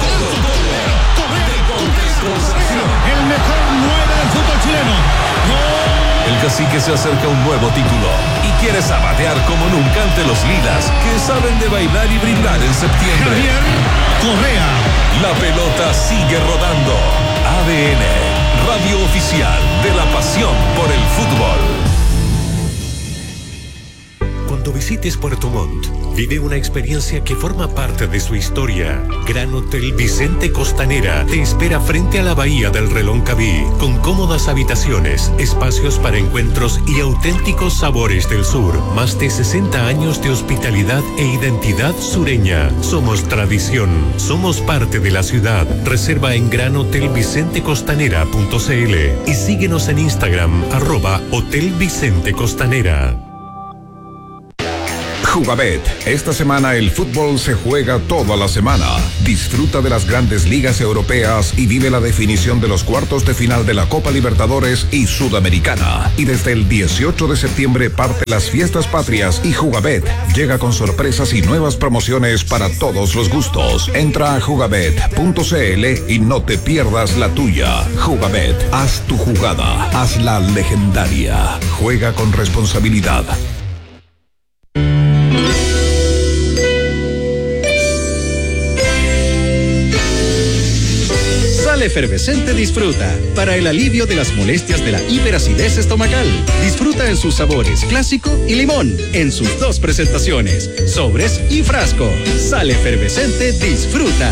El mejor nueve del fútbol chileno. El Cacique se acerca a un nuevo título y quiere zapatear como nunca ante los Lilas, que saben de bailar y brindar en septiembre. Javier Correa. La pelota sigue rodando. A D N, radio oficial de la pasión por el fútbol. Cuando visites Puerto Montt. Vive una experiencia que forma parte de su historia. Gran Hotel Vicente Costanera te espera frente a la bahía del Reloncaví, con cómodas habitaciones, espacios para encuentros y auténticos sabores del sur. Más de sesenta años de hospitalidad e identidad sureña. Somos tradición, somos parte de la ciudad. Reserva en gran hotel vicente costanera punto c l y síguenos en Instagram, arroba Hotel Vicente Costanera. Jugabet. Esta semana el fútbol se juega toda la semana. Disfruta de las grandes ligas europeas y vive la definición de los cuartos de final de la Copa Libertadores y Sudamericana. Y desde el dieciocho de septiembre parte las fiestas patrias y Jugabet llega con sorpresas y nuevas promociones para todos los gustos. Entra a jugabet punto c l y no te pierdas la tuya. Jugabet. Haz tu jugada. Hazla legendaria. Juega con responsabilidad. Efervescente Disfruta, para el alivio de las molestias de la hiperacidez estomacal. Disfruta en sus sabores clásico y limón, en sus dos presentaciones, sobres y frasco. Sal Efervescente Disfruta.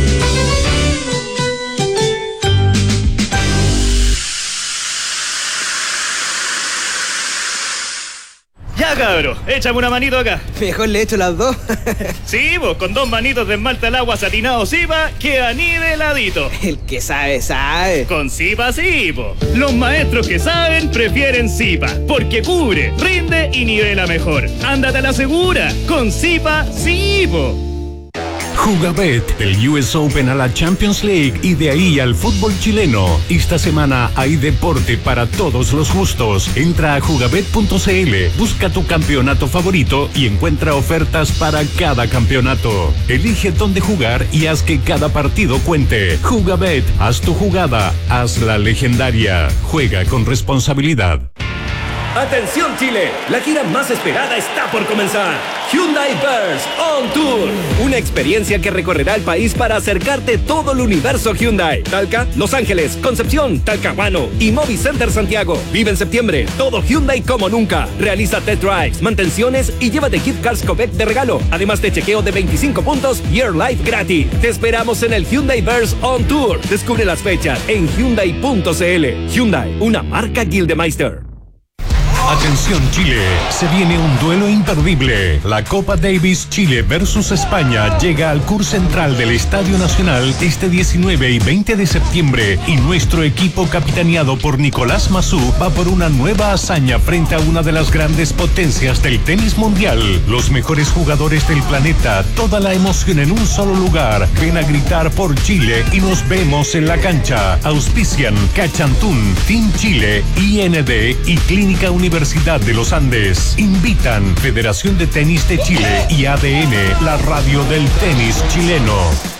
Ya, cabro, échame una manito acá. Mejor le echo las dos. Sí, vos, con dos manitos de esmalte al agua satinado Zipa, queda niveladito. El que sabe, sabe. Con Zipa sí, po. Los maestros que saben prefieren Zipa, porque cubre, rinde y nivela mejor. Ándate a la segura, con Zipa sí, po. Jugabet, del U S Open a la Champions League y de ahí al fútbol chileno. Esta semana hay deporte para todos los gustos. Entra a jugabet punto c l, busca tu campeonato favorito y encuentra ofertas para cada campeonato. Elige dónde jugar y haz que cada partido cuente. Jugabet, haz tu jugada, hazla legendaria. Juega con responsabilidad. ¡Atención Chile! La gira más esperada está por comenzar. Hyundai Verse On Tour. Una experiencia que recorrerá el país para acercarte todo el universo Hyundai. Talca, Los Ángeles, Concepción, Talcahuano y Movi Center Santiago. Vive en septiembre todo Hyundai como nunca. Realiza test drives, mantenciones y llévate gift cards Copec de regalo. Además de chequeo de veinticinco puntos y Air Life gratis. Te esperamos en el Hyundai Verse On Tour. Descubre las fechas en hyundai punto c l. Hyundai, una marca Gildemeister. Atención Chile, se viene un duelo imperdible. La Copa Davis Chile versus España llega al Cur Central del Estadio Nacional este diecinueve y veinte de septiembre y nuestro equipo capitaneado por Nicolás Massú va por una nueva hazaña frente a una de las grandes potencias del tenis mundial. Los mejores jugadores del planeta, toda la emoción en un solo lugar. Ven a gritar por Chile y nos vemos en la cancha. Auspician Cachantún, Team Chile, I N D y Clínica Universitaria Universidad de los Andes. Invitan Federación de Tenis de Chile y A D N, la radio del tenis chileno.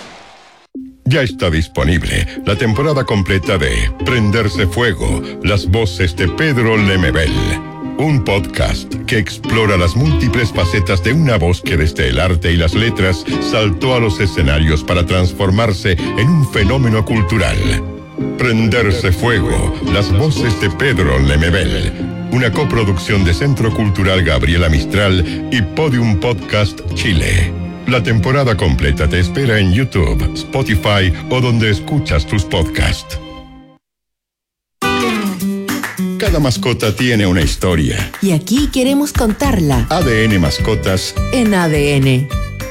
Ya está disponible la temporada completa de Prenderse Fuego, las voces de Pedro Lemebel. Un podcast que explora las múltiples facetas de una voz que desde el arte y las letras saltó a los escenarios para transformarse en un fenómeno cultural. Prenderse Fuego, las voces de Pedro Lemebel. Una coproducción de Centro Cultural Gabriela Mistral y Podium Podcast Chile. La temporada completa te espera en YouTube, Spotify o donde escuchas tus podcasts. Cada mascota tiene una historia. Y aquí queremos contarla. A D N Mascotas en A D N.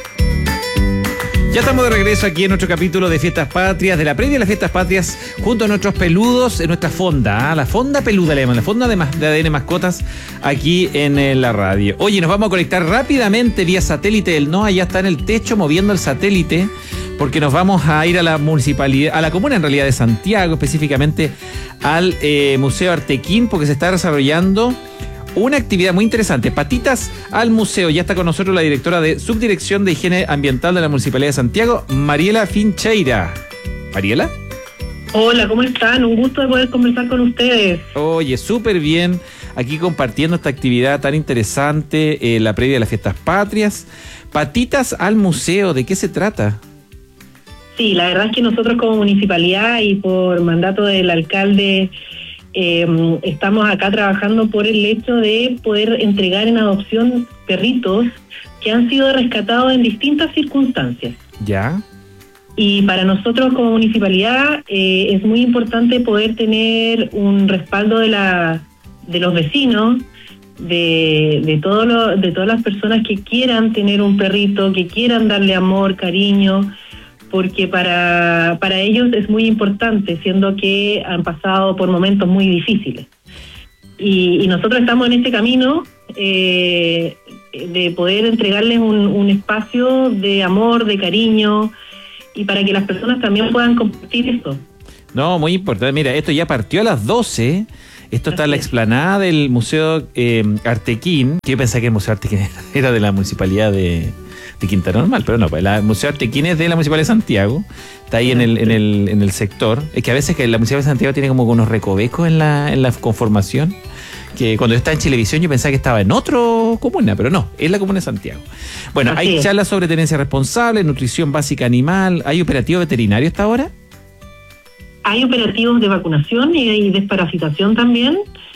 Ya estamos de regreso aquí en nuestro capítulo de Fiestas Patrias, de la previa de las Fiestas Patrias, junto a nuestros peludos en nuestra fonda, ¿eh? La fonda peluda le llaman, la fonda de, de A D N Mascotas, aquí en eh, la radio. Oye, nos vamos a conectar rápidamente vía satélite del NOA, ya está en el techo moviendo el satélite, porque nos vamos a ir a la municipalidad, a la comuna en realidad de Santiago, específicamente al eh, Museo Artequín, porque se está desarrollando una actividad muy interesante. Patitas al museo. Ya está con nosotros la directora de Subdirección de Higiene Ambiental de la Municipalidad de Santiago, Mariela Fincheira. ¿Mariela? Hola, ¿cómo están? Un gusto de poder conversar con ustedes. Oye, súper bien. Aquí compartiendo esta actividad tan interesante, eh, la previa de las Fiestas Patrias. Patitas al museo, ¿de qué se trata? Sí, la verdad es que nosotros como municipalidad y por mandato del alcalde eh, estamos acá trabajando por el hecho de poder entregar en adopción perritos que han sido rescatados en distintas circunstancias. Ya. Y para nosotros como municipalidad eh, es muy importante poder tener un respaldo de la de los vecinos, de de todo lo, de todas las personas que quieran tener un perrito, que quieran darle amor, cariño, porque para para ellos es muy importante, siendo que han pasado por momentos muy difíciles. Y, y nosotros estamos en este camino eh, de poder entregarles un, un espacio de amor, de cariño, y para que las personas también puedan compartir eso. No, muy importante. Mira, esto ya partió a las doce. Esto está en la explanada del Museo eh, Artequín. Que yo pensaba que el Museo Artequín era de la Municipalidad de, de Quintana Normal, pero no, pues el Museo Artequín es de la Municipalidad de Santiago. Está ahí en el, en el, en el sector. Es que a veces que la Municipalidad de Santiago tiene como unos recovecos en la, en la conformación. Que cuando yo estaba en Chilevisión yo pensaba que estaba en otro comuna, pero no, es la comuna de Santiago. Bueno, Así hay es. charlas sobre tenencia responsable, nutrición básica animal, ¿hay operativo veterinario hasta ahora? Hay operativos de vacunación y hay desparasitación también.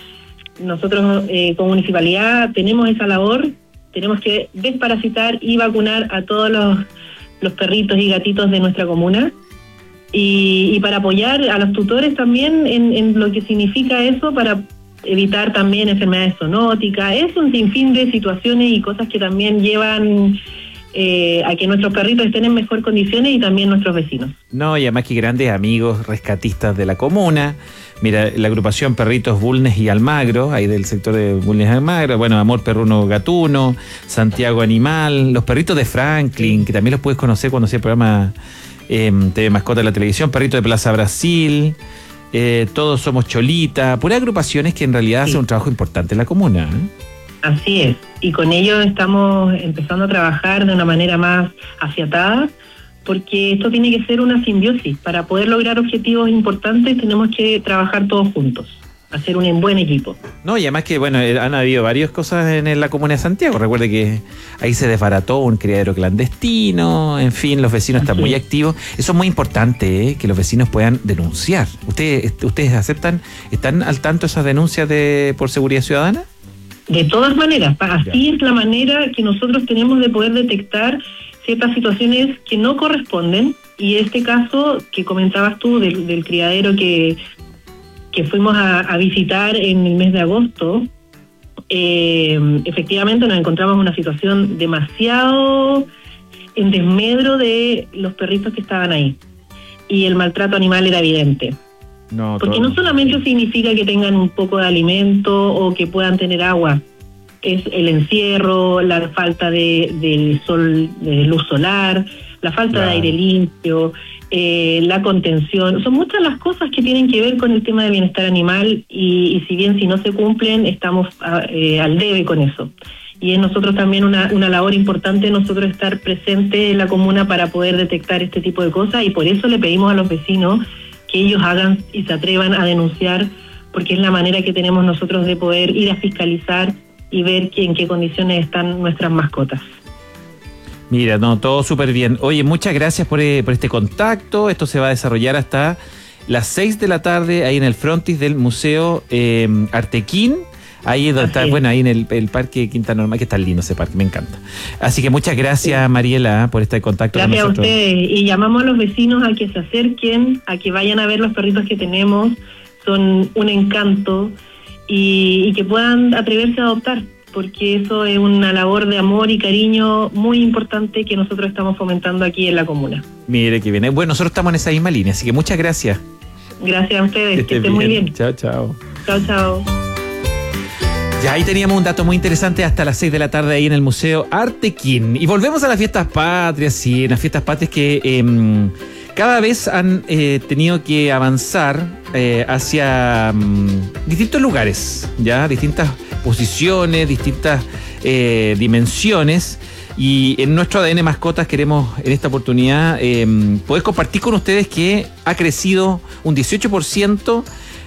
Nosotros eh, como municipalidad tenemos esa labor, tenemos que desparasitar y vacunar a todos los, los perritos y gatitos de nuestra comuna. Y, y para apoyar a los tutores también en, en lo que significa eso, para evitar también enfermedades zoonóticas. Es un sinfín de situaciones y cosas que también llevan eh, a que nuestros perritos estén en mejor condiciones y también nuestros vecinos. No, y además que grandes amigos rescatistas de la comuna. Mira, la agrupación Perritos Bulnes y Almagro, ahí del sector de Bulnes y Almagro, bueno, Amor Perruno Gatuno, Santiago Animal, los perritos de Franklin, que también los puedes conocer cuando hacía el programa eh, T V Mascota de la televisión, Perritos de Plaza Brasil, eh, Todos Somos Cholita, puras agrupaciones que en realidad sí hacen un trabajo importante en la comuna, ¿eh? Así es, y con ellos estamos empezando a trabajar de una manera más afiatada, porque esto tiene que ser una simbiosis. Para poder lograr objetivos importantes tenemos que trabajar todos juntos, hacer un buen equipo. No, y además que, bueno, han habido varias cosas en la comuna de Santiago. Recuerde que ahí se desbarató un criadero clandestino, en fin, los vecinos están muy activos. Eso es muy importante, ¿eh? Que los vecinos puedan denunciar. ¿Ustedes, ustedes aceptan, están al tanto de esas denuncias de por seguridad ciudadana? De todas maneras, así es la manera que nosotros tenemos de poder detectar ciertas situaciones que no corresponden, y este caso que comentabas tú del, del criadero que, que fuimos a, a visitar en el mes de agosto, eh, efectivamente nos encontramos en una situación demasiado en desmedro de los perritos que estaban ahí, y el maltrato animal era evidente. No, Porque todo. no solamente significa que tengan un poco de alimento o que puedan tener agua, es el encierro, la falta de, de sol, de luz solar, la falta Claro. de aire limpio, eh, la contención. Son muchas las cosas que tienen que ver con el tema del bienestar animal, y, y si bien si no se cumplen, estamos a, eh, al debe con eso. Y es nosotros también una, una labor importante nosotros estar presentes en la comuna para poder detectar este tipo de cosas, y por eso le pedimos a los vecinos que ellos hagan y se atrevan a denunciar, porque es la manera que tenemos nosotros de poder ir a fiscalizar y ver que, en qué condiciones están nuestras mascotas. Mira, no, todo súper bien. Oye, muchas gracias por, eh, por este contacto. Esto se va a desarrollar hasta las seis de la tarde ahí en el frontis del Museo eh, Artequín. Ahí es donde está, bueno, ahí en el, el Parque Quintana Normal, que está lindo ese parque, me encanta. Así que muchas gracias, Mariela, por este contacto Gracias con nosotros. a ustedes, y llamamos a los vecinos a que se acerquen, a que vayan a ver los perritos que tenemos, son un encanto, y, y que puedan atreverse a adoptar, porque eso es una labor de amor y cariño muy importante que nosotros estamos fomentando aquí en la comuna. Mire que bien. Bueno, nosotros estamos en esa misma línea, así que muchas gracias. Gracias a ustedes, que, estés estén muy bien. Chao, chao. Chao, chao. Ya ahí teníamos un dato muy interesante hasta las seis de la tarde ahí en el Museo Artequín. Y volvemos a las fiestas patrias, sí, las fiestas patrias que eh, cada vez han eh, tenido que avanzar eh, hacia um, distintos lugares, ya, distintas posiciones, distintas eh, dimensiones. Y en nuestro A D N Mascotas queremos en esta oportunidad eh, poder compartir con ustedes que ha crecido un dieciocho por ciento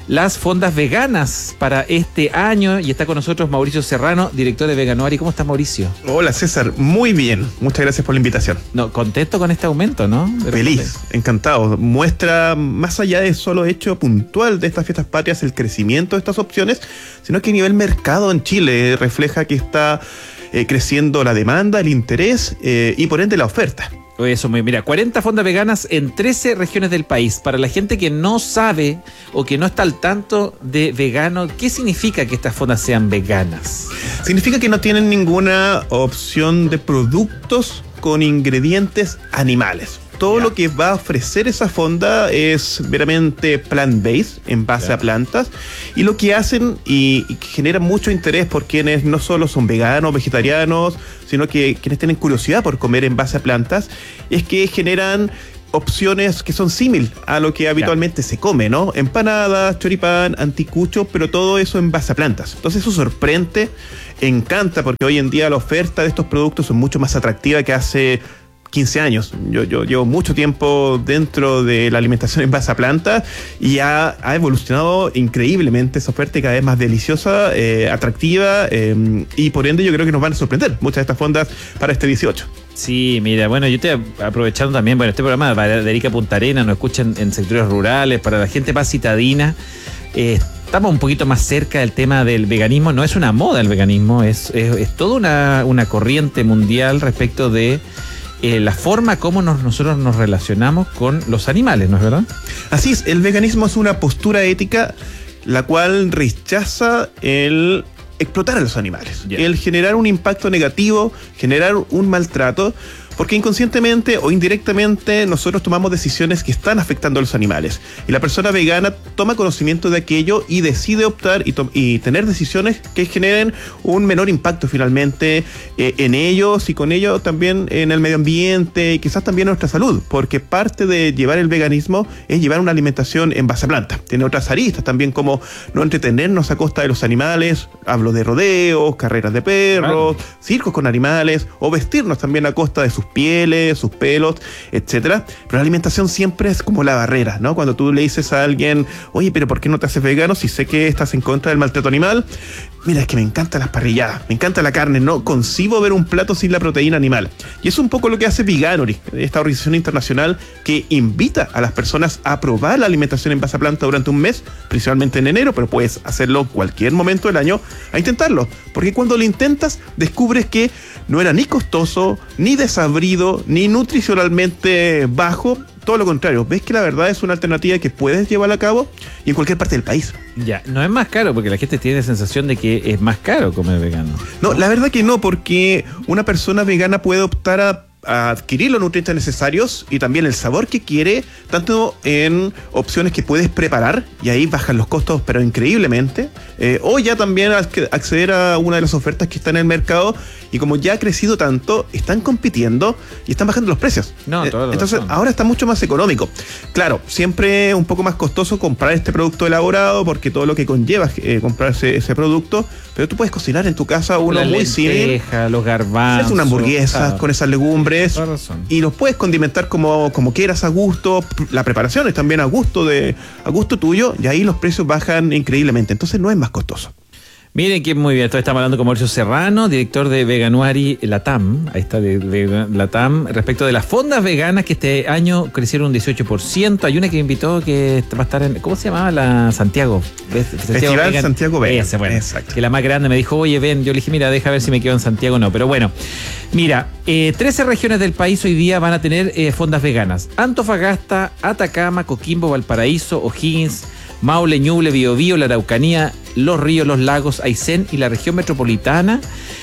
las fondas veganas para este año. Y está con nosotros Mauricio Serrano, director de Veganuary. ¿Cómo estás, Mauricio? Hola, César. Muy bien. Muchas gracias por la invitación. No, contento con este aumento, ¿no? Feliz, encantado. Muestra, más allá de solo hecho puntual de estas fiestas patrias, el crecimiento de estas opciones, sino que a nivel mercado en Chile refleja que está eh, creciendo la demanda, el interés eh, y por ende la oferta. Eso, mira, cuarenta fondas veganas en trece regiones del país. Para la gente que no sabe o que no está al tanto de vegano, ¿qué significa que estas fondas sean veganas? Significa que no tienen ninguna opción de productos con ingredientes animales. Todo ya. Lo que va a ofrecer esa fonda es meramente plant-based, en base ya. a plantas, y lo que hacen y, y genera mucho interés por quienes no solo son veganos, vegetarianos, sino que quienes tienen curiosidad por comer en base a plantas, es que generan opciones que son símil a lo que habitualmente ya. se come, ¿no? Empanadas, choripán, anticucho, pero todo eso en base a plantas. Entonces eso sorprende, encanta, porque hoy en día la oferta de estos productos es mucho más atractiva que hace quince años. Yo, yo llevo mucho tiempo dentro de la alimentación en base a plantas y ha, ha evolucionado increíblemente esa oferta, cada vez más deliciosa, eh, atractiva eh, y por ende yo creo que nos van a sorprender muchas de estas fondas para este dieciocho. Sí, mira, bueno, yo estoy aprovechando también, bueno, este programa para Erika Punta Arenas, nos escuchan en sectores rurales, para la gente más citadina. Eh, estamos un poquito más cerca del tema del veganismo. No es una moda el veganismo, es, es, es toda una, una corriente mundial respecto de Eh, la forma como nos, nosotros nos relacionamos con los animales, ¿no es verdad? Así es, el veganismo es una postura ética la cual rechaza el explotar a los animales, yeah. el generar un impacto negativo, generar un maltrato, porque inconscientemente o indirectamente nosotros tomamos decisiones que están afectando a los animales. Y la persona vegana toma conocimiento de aquello y decide optar y, y tener decisiones que generen un menor impacto finalmente eh, en ellos y con ello también en el medio ambiente y quizás también en nuestra salud, porque parte de llevar el veganismo es llevar una alimentación en base a planta. Tiene otras aristas también, como no entretenernos a costa de los animales. Hablo de rodeos, carreras de perros, claro. circos con animales, o vestirnos también a costa de sus pieles, sus pelos, etcétera. Pero la alimentación siempre es como la barrera, ¿no? Cuando tú le dices a alguien, oye, pero ¿por qué no te haces vegano si sé que estás en contra del maltrato animal? Mira, es que me encantan las parrilladas, me encanta la carne, no concibo ver un plato sin la proteína animal. Y es un poco lo que hace Veganuary, esta organización internacional que invita a las personas a probar la alimentación en base a planta durante un mes, principalmente en enero, pero puedes hacerlo en cualquier momento del año, a intentarlo. Porque cuando lo intentas, descubres que no era ni costoso, ni desabrido, ni nutricionalmente bajo. Todo lo contrario, ves que la verdad es una alternativa que puedes llevar a cabo y en cualquier parte del país. Ya, no es más caro, porque la gente tiene la sensación de que es más caro comer vegano. No, la verdad que no, porque una persona vegana puede optar a a adquirir los nutrientes necesarios y también el sabor que quiere, tanto en opciones que puedes preparar, y ahí bajan los costos pero increíblemente, eh, o ya también acceder a una de las ofertas que están en el mercado, y como ya ha crecido tanto, están compitiendo y están bajando los precios. No, todo Entonces razón. Ahora está mucho más económico. Claro, siempre un poco más costoso comprar este producto elaborado, porque todo lo que conlleva eh, comprarse ese producto, pero tú puedes cocinar en tu casa uno la muy simple, los garbanzos, es una hamburguesa ah, con esas legumbres y los puedes condimentar como, como quieras, a gusto. La preparación es también a gusto de a gusto tuyo, y ahí los precios bajan increíblemente, entonces no es más costoso. Miren que muy bien, estamos hablando con Mauricio Serrano, director de Veganuary Latam, ahí está, de, de Latam, respecto de las fondas veganas que este año crecieron un dieciocho por ciento. Hay una que me invitó que va a estar en, ¿cómo se llamaba? La Santiago. Festival Vegan. Santiago Vegan. Ese, bueno, exacto. Que la más grande me dijo, oye, ven, yo le dije, mira, deja ver si me quedo en Santiago o no, pero bueno. Mira, eh, trece regiones del país hoy día van a tener eh, fondas veganas. Antofagasta, Atacama, Coquimbo, Valparaíso, O'Higgins, Maule, Ñuble, Biobío, la Araucanía, Los Ríos, Los Lagos, Aysén y la región metropolitana.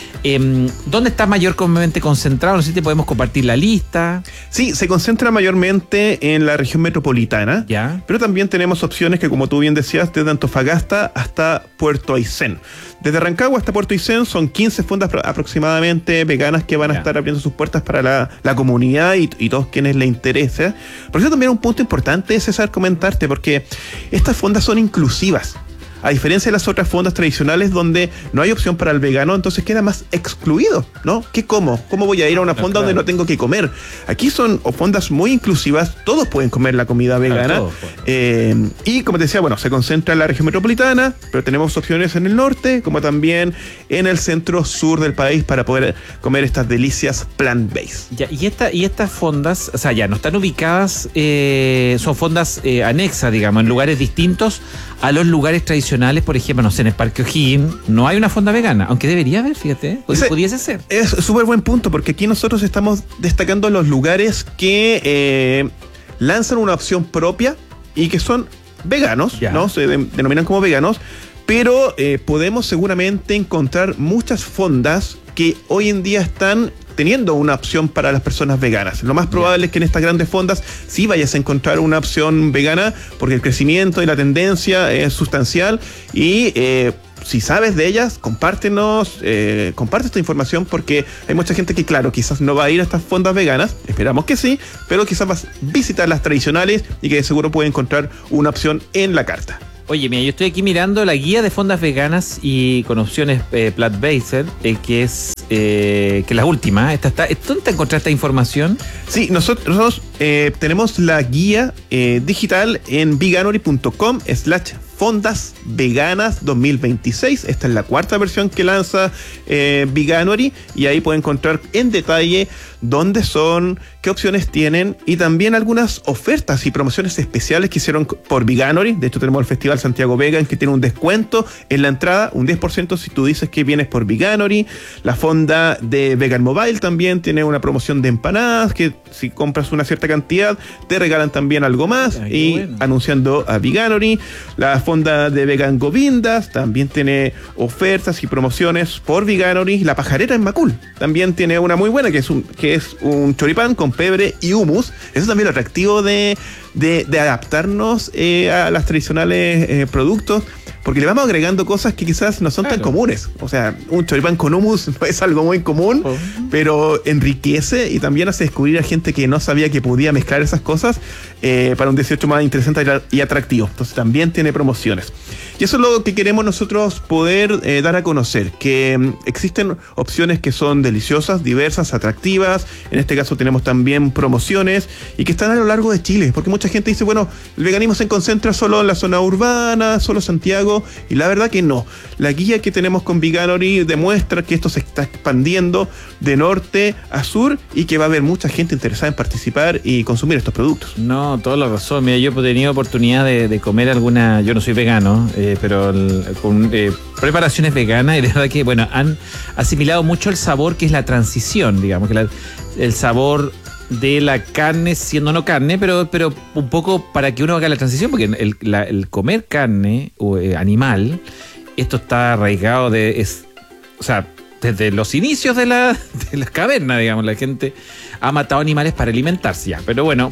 Eh, ¿Dónde está mayormente concentrado? No sé si te podemos compartir la lista. Sí, se concentra mayormente en la región metropolitana, ya. Pero también tenemos opciones que, como tú bien decías, desde Antofagasta hasta Puerto Aysén. Desde Rancagua hasta Puerto Aysén son quince fondas aproximadamente veganas que van a ya. estar abriendo sus puertas para la, la comunidad y, y todos quienes les interese. Por eso también un punto importante es, César, comentarte, porque estas fondas son inclusivas. A diferencia de las otras fondas tradicionales donde no hay opción para el vegano, entonces queda más excluido, ¿no? ¿Qué como? ¿Cómo voy a ir a una fonda no, claro. donde no tengo que comer? Aquí son fondas muy inclusivas, todos pueden comer la comida vegana. Claro, eh, y como te decía, bueno, se concentra en la región metropolitana, pero tenemos opciones en el norte, como también en el centro sur del país para poder comer estas delicias plant-based. Ya, y, esta, y estas fondas, o sea, ya no están ubicadas, eh, son fondas eh, anexas, digamos, en lugares distintos a los lugares tradicionales. Por ejemplo, no sé, en el Parque O'Higgins no hay una fonda vegana, aunque debería haber, fíjate, Ese, pudiese ser. Es súper buen punto, porque aquí nosotros estamos destacando los lugares que eh, lanzan una opción propia y que son veganos, ya. ¿no? Se de, denominan como veganos, pero eh, podemos seguramente encontrar muchas fondas que hoy en día están teniendo una opción para las personas veganas. Lo más probable yeah. es que en estas grandes fondas sí vayas a encontrar una opción vegana, porque el crecimiento y la tendencia es sustancial y eh, si sabes de ellas, compártenos, eh, comparte esta información, porque hay mucha gente que, claro, quizás no va a ir a estas fondas veganas, esperamos que sí, pero quizás va a visitar las tradicionales y que de seguro puede encontrar una opción en la carta. Oye, mira, yo estoy aquí mirando la guía de fondas veganas y con opciones eh, plant-based, eh, que es eh, que la última. Esta está, ¿dónde te encontraste esta información? Sí, nosotros eh, tenemos la guía eh, digital en veganuary punto com slash fondas veganas dos mil veintiséis. Esta es la cuarta versión que lanza eh, Veganuary, y ahí pueden encontrar en detalle dónde son, qué opciones tienen y también algunas ofertas y promociones especiales que hicieron por Veganuary. De hecho, tenemos el Festival Santiago Vegan, que tiene un descuento en la entrada, un diez por ciento si tú dices que vienes por Veganuary. La fonda de Vegan Mobile también tiene una promoción de empanadas, que si compras una cierta cantidad te regalan también algo más. Ay, y bueno, anunciando a Veganuary. La fonda de Vegan Govindas también tiene ofertas y promociones por Veganuary. La pajarera en Macul también tiene una muy buena, que es un, que es un choripán con pebre y hummus. Eso es también lo atractivo de, de, de adaptarnos eh, a las tradicionales eh, productos, porque le vamos agregando cosas que quizás no son claro. tan comunes. O sea, un choripán con hummus no es algo muy común, oh. pero enriquece y también hace descubrir a gente que no sabía que podía mezclar esas cosas eh, para un dieciocho más interesante y atractivo. Entonces también tiene promociones. Y eso es lo que queremos nosotros poder eh, dar a conocer, que um, existen opciones que son deliciosas, diversas, atractivas. En este caso tenemos también promociones y que están a lo largo de Chile, porque mucha gente dice, bueno, el veganismo se concentra solo en la zona urbana, solo Santiago, y la verdad que no. La guía que tenemos con Veganuary demuestra que esto se está expandiendo de norte a sur y que va a haber mucha gente interesada en participar y consumir estos productos. No, toda la razón. Mira, yo he tenido oportunidad de, de comer alguna, yo no soy vegano, eh, pero el, con eh, preparaciones veganas, y de verdad que, bueno, han asimilado mucho el sabor que es la transición, digamos, que la, el sabor de la carne siendo no carne, pero, pero un poco para que uno haga la transición, porque el, la, el comer carne o eh, animal, esto está arraigado de, es, o sea, desde los inicios de la, de las cavernas, digamos, la gente ha matado animales para alimentarse ya, pero bueno,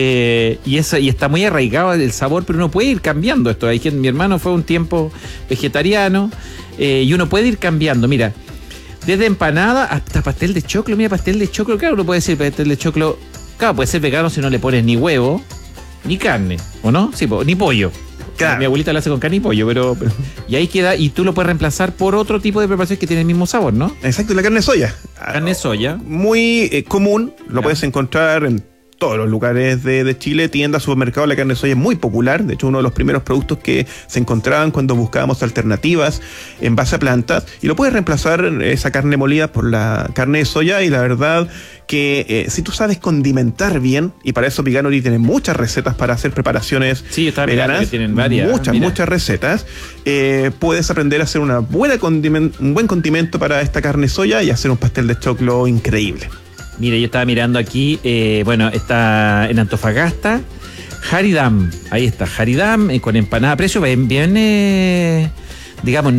eh, y eso, y está muy arraigado el sabor, pero uno puede ir cambiando esto. Hay gente, mi hermano fue un tiempo vegetariano, eh, y uno puede ir cambiando, mira, desde empanada hasta pastel de choclo. Mira, pastel de choclo, claro, uno puede decir pastel de choclo, claro, puede ser vegano si no le pones ni huevo, ni carne, ¿o no? Sí, ni pollo. Claro. Mi abuelita lo hace con carne y pollo, pero, pero y ahí queda, y tú lo puedes reemplazar por otro tipo de preparación que tiene el mismo sabor, ¿no? Exacto, la carne de soya. Carne de soya. Muy eh, común, lo claro. puedes encontrar en todos los lugares de, de Chile, tiendas, supermercados. La carne de soya es muy popular. De hecho, uno de los primeros productos que se encontraban cuando buscábamos alternativas en base a plantas, y lo puedes reemplazar esa carne molida por la carne de soya. Y la verdad que eh, si tú sabes condimentar bien, y para eso Veganuary tiene muchas recetas para hacer preparaciones sí, veganas, que tienen varias, muchas, mira. muchas recetas, eh, puedes aprender a hacer una buena condiment- un buen condimento para esta carne de soya y hacer un pastel de choclo increíble. Mire, yo estaba mirando aquí, eh, bueno, está en Antofagasta, Haridam, ahí está, Haridam, eh, con empanada a precio, bien, bien eh, digamos,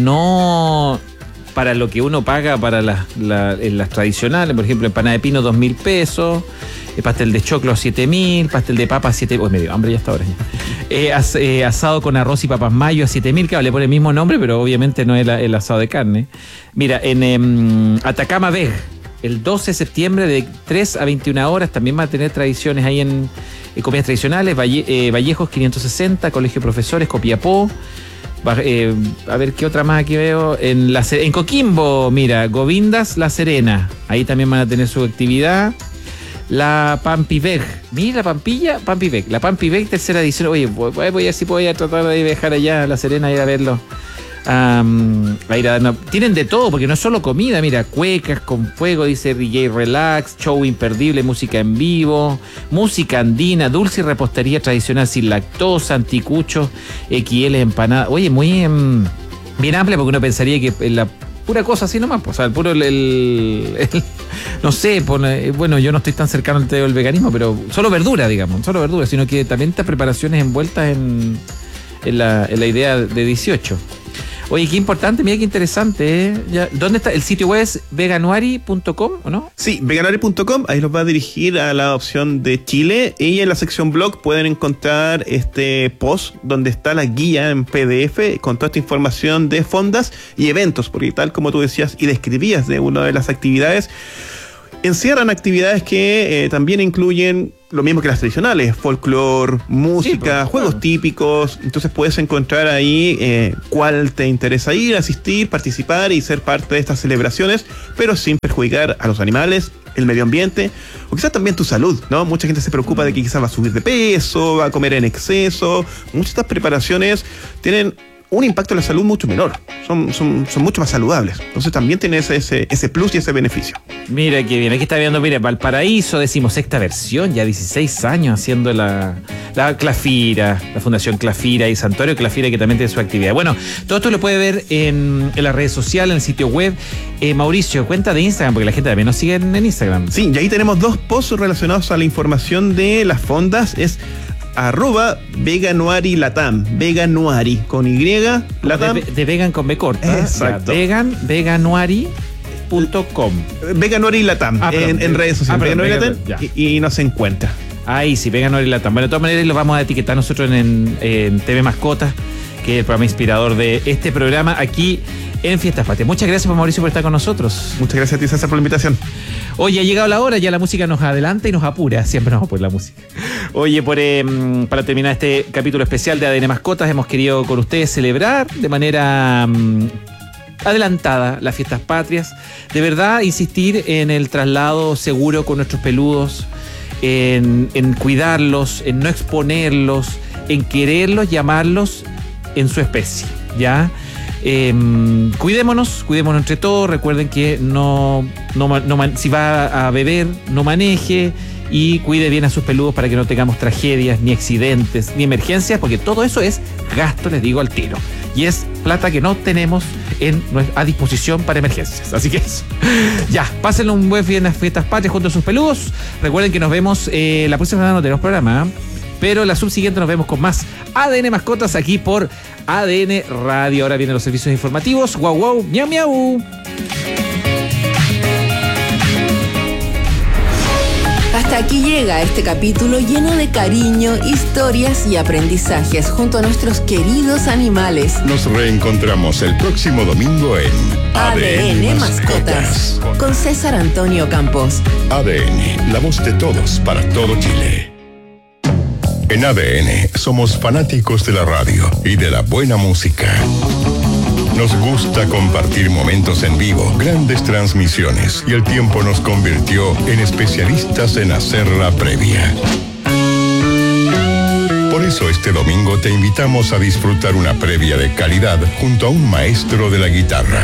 no para lo que uno paga para las, la, las tradicionales, por ejemplo, empanada de pino dos mil pesos, eh, pastel de choclo siete mil, pastel de papa siete mil, oh, me dio hambre ya hasta ahora. Eh, as, eh, asado con arroz y papas mayo a siete mil, claro, le pone el mismo nombre, pero obviamente no es la, el asado de carne. Mira, en eh, Atacama Veg, el doce de septiembre de tres a veintiuna horas, también va a tener tradiciones ahí en, en comidas tradicionales. Valle, eh, Vallejos quinientos sesenta, Colegio de Profesores, Copiapó. Eh, a ver qué otra más aquí veo. En, la, en Coquimbo, mira, Govindas La Serena. Ahí también van a tener su actividad. La Pampiveg. Mira, la Pampilla, Pampiveg. La Pampiveg, tercera edición. Oye, voy, voy a ver si puedo ir a tratar de viajar allá a La Serena, ir a verlo. Um, a ir a, no, tienen de todo, porque no es solo comida. Mira, cuecas con fuego, dice D J Relax, show imperdible, música en vivo, música andina, dulce y repostería tradicional sin lactosa, anticuchos, X L empanada. Oye, muy um, bien amplia, porque uno pensaría que la pura cosa así nomás, pues, o sea, el puro el, el, el no sé, pone, bueno, yo no estoy tan cercano al del veganismo, pero solo verdura, digamos, solo verdura, sino que también estas preparaciones envueltas en, en, la, en la idea de dieciocho. Oye, qué importante, mira qué interesante, ¿eh? Ya, ¿dónde está? ¿El sitio web es veganuari punto com o no? Sí, veganuari punto com, ahí los va a dirigir a la opción de Chile y en la sección blog pueden encontrar este post donde está la guía en P D F con toda esta información de fondas y eventos, porque tal como tú decías y describías de una de las actividades, encierran actividades que eh, también incluyen lo mismo que las tradicionales, folclore, música, sí, juegos claro. típicos. Entonces puedes encontrar ahí eh, cuál te interesa ir, asistir, participar y ser parte de estas celebraciones, pero sin perjudicar a los animales, el medio ambiente o quizás también tu salud, ¿no? Mucha gente se preocupa de que quizás va a subir de peso, va a comer en exceso. Muchas de estas preparaciones tienen un impacto en la salud mucho menor, son, son, son mucho más saludables, entonces también tiene ese, ese, ese plus y ese beneficio. Mira qué bien, aquí está viendo, mira, Valparaíso, decimosexta versión, ya dieciséis años haciendo la, la Clafira, la Fundación Clafira y Santuario Clafira, que también tiene su actividad. Bueno, todo esto lo puede ver en, en las redes sociales, en el sitio web. Eh, Mauricio, cuenta de Instagram, porque la gente también nos sigue en, en Instagram. Sí, y ahí tenemos dos posts relacionados a la información de las fondas, es arroba Veganuari Latam, Veganuari con Y, Latam. De, de vegan con B corta. Exacto. Ya, vegan, veganuari punto com. Veganuari Latam, ah, en, en redes sociales. Ah, Veganuari Latam y, y nos encuentra. Ahí sí, Veganuari Latam. Bueno, de todas maneras lo vamos a etiquetar nosotros en, en T V Mascotas, que es el programa inspirador de este programa aquí en Fiestas Patrias. Muchas gracias, Mauricio, por estar con nosotros. Muchas gracias a ti, César, por la invitación. Oye, ha llegado la hora, ya la música nos adelanta y nos apura. Siempre nos apura la música. Oye, por, eh, para terminar este capítulo especial de A D N Mascotas, hemos querido con ustedes celebrar de manera um, adelantada las Fiestas Patrias. De verdad, insistir en el traslado seguro con nuestros peludos, en, en cuidarlos, en no exponerlos, en quererlos, llamarlos en su especie, ¿ya? Eh, cuidémonos, cuidémonos entre todos. Recuerden que no, no, no si va a beber, no maneje y cuide bien a sus peludos para que no tengamos tragedias, ni accidentes, ni emergencias, porque todo eso es gasto, les digo al tiro. Y es plata que no tenemos en, a disposición para emergencias. Así que eso. Ya, pásenlo un buen fin en las Fiestas Patrias junto a sus peludos. Recuerden que nos vemos eh, la próxima semana, no tenemos programa, ¿eh? Pero la subsiguiente nos vemos con más A D N Mascotas aquí por A D N Radio. Ahora vienen los servicios informativos. Guau, guau, miau, miau. Hasta aquí llega este capítulo lleno de cariño, historias y aprendizajes junto a nuestros queridos animales. Nos reencontramos el próximo domingo en A D N Mascotas con César Antonio Campos. A D N, la voz de todos para todo Chile. En A D N somos fanáticos de la radio y de la buena música. Nos gusta compartir momentos en vivo, grandes transmisiones, y el tiempo nos convirtió en especialistas en hacer la previa. Por eso este domingo te invitamos a disfrutar una previa de calidad junto a un maestro de la guitarra.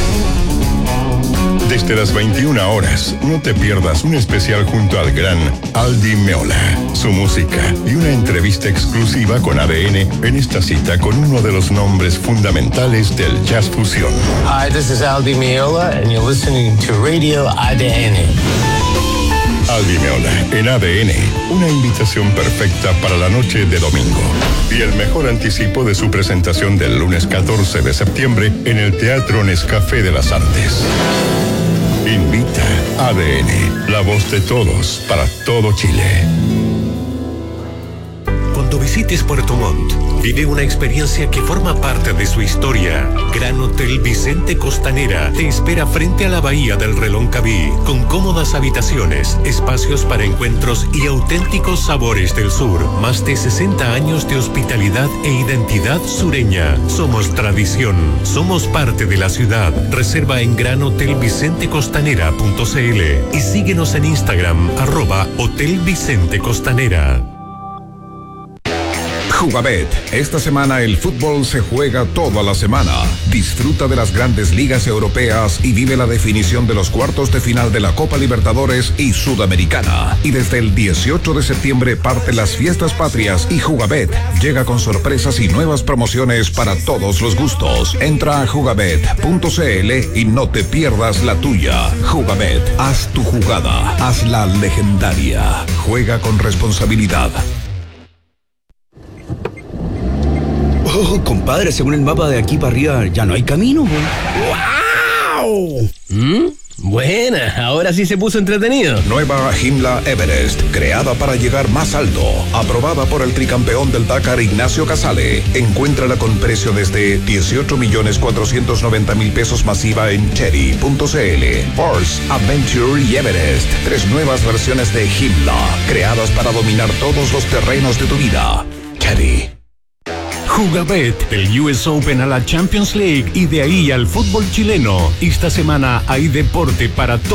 Desde las veintiuna horas, no te pierdas un especial junto al gran Aldi Meola, su música y una entrevista exclusiva con A D N en esta cita con uno de los nombres fundamentales del jazz fusión. Hi, this is Aldi Meola and you're listening to Radio A D N. Aldi Meola en A D N, una invitación perfecta para la noche de domingo. Y el mejor anticipo de su presentación del lunes catorce de septiembre en el Teatro Nescafé de las Artes. Invita A D N, la voz de todos para todo Chile. Cuando visites Puerto Montt, vive una experiencia que forma parte de su historia. Gran Hotel Vicente Costanera te espera frente a la bahía del Reloncaví, con cómodas habitaciones, espacios para encuentros y auténticos sabores del sur. Más de sesenta años de hospitalidad e identidad sureña. Somos tradición, somos parte de la ciudad. Reserva en gran hotel vicente costanera punto c l y síguenos en Instagram, arroba Hotel Vicente Costanera. Jugabet. Esta semana el fútbol se juega toda la semana. Disfruta de las grandes ligas europeas y vive la definición de los cuartos de final de la Copa Libertadores y Sudamericana. Y desde el dieciocho de septiembre parte las fiestas patrias y Jugabet llega con sorpresas y nuevas promociones para todos los gustos. Entra a jugabet punto c l y no te pierdas la tuya. Jugabet. Haz tu jugada. Hazla legendaria. Juega con responsabilidad. Oh, compadre, según el mapa de aquí para arriba ya no hay camino. ¡Wow! ¿Mm? Buena, ahora sí se puso entretenido. Nueva Himla Everest, creada para llegar más alto, aprobada por el tricampeón del Dakar Ignacio Casale. Encuéntrala con precio desde dieciocho millones cuatrocientos noventa mil pesos masiva en cherry punto c l. Force, Adventure y Everest, tres nuevas versiones de Himla, creadas para dominar todos los terrenos de tu vida. Cherry. Jugabet, del U S Open a la Champions League y de ahí al fútbol chileno. Esta semana hay deporte para todos.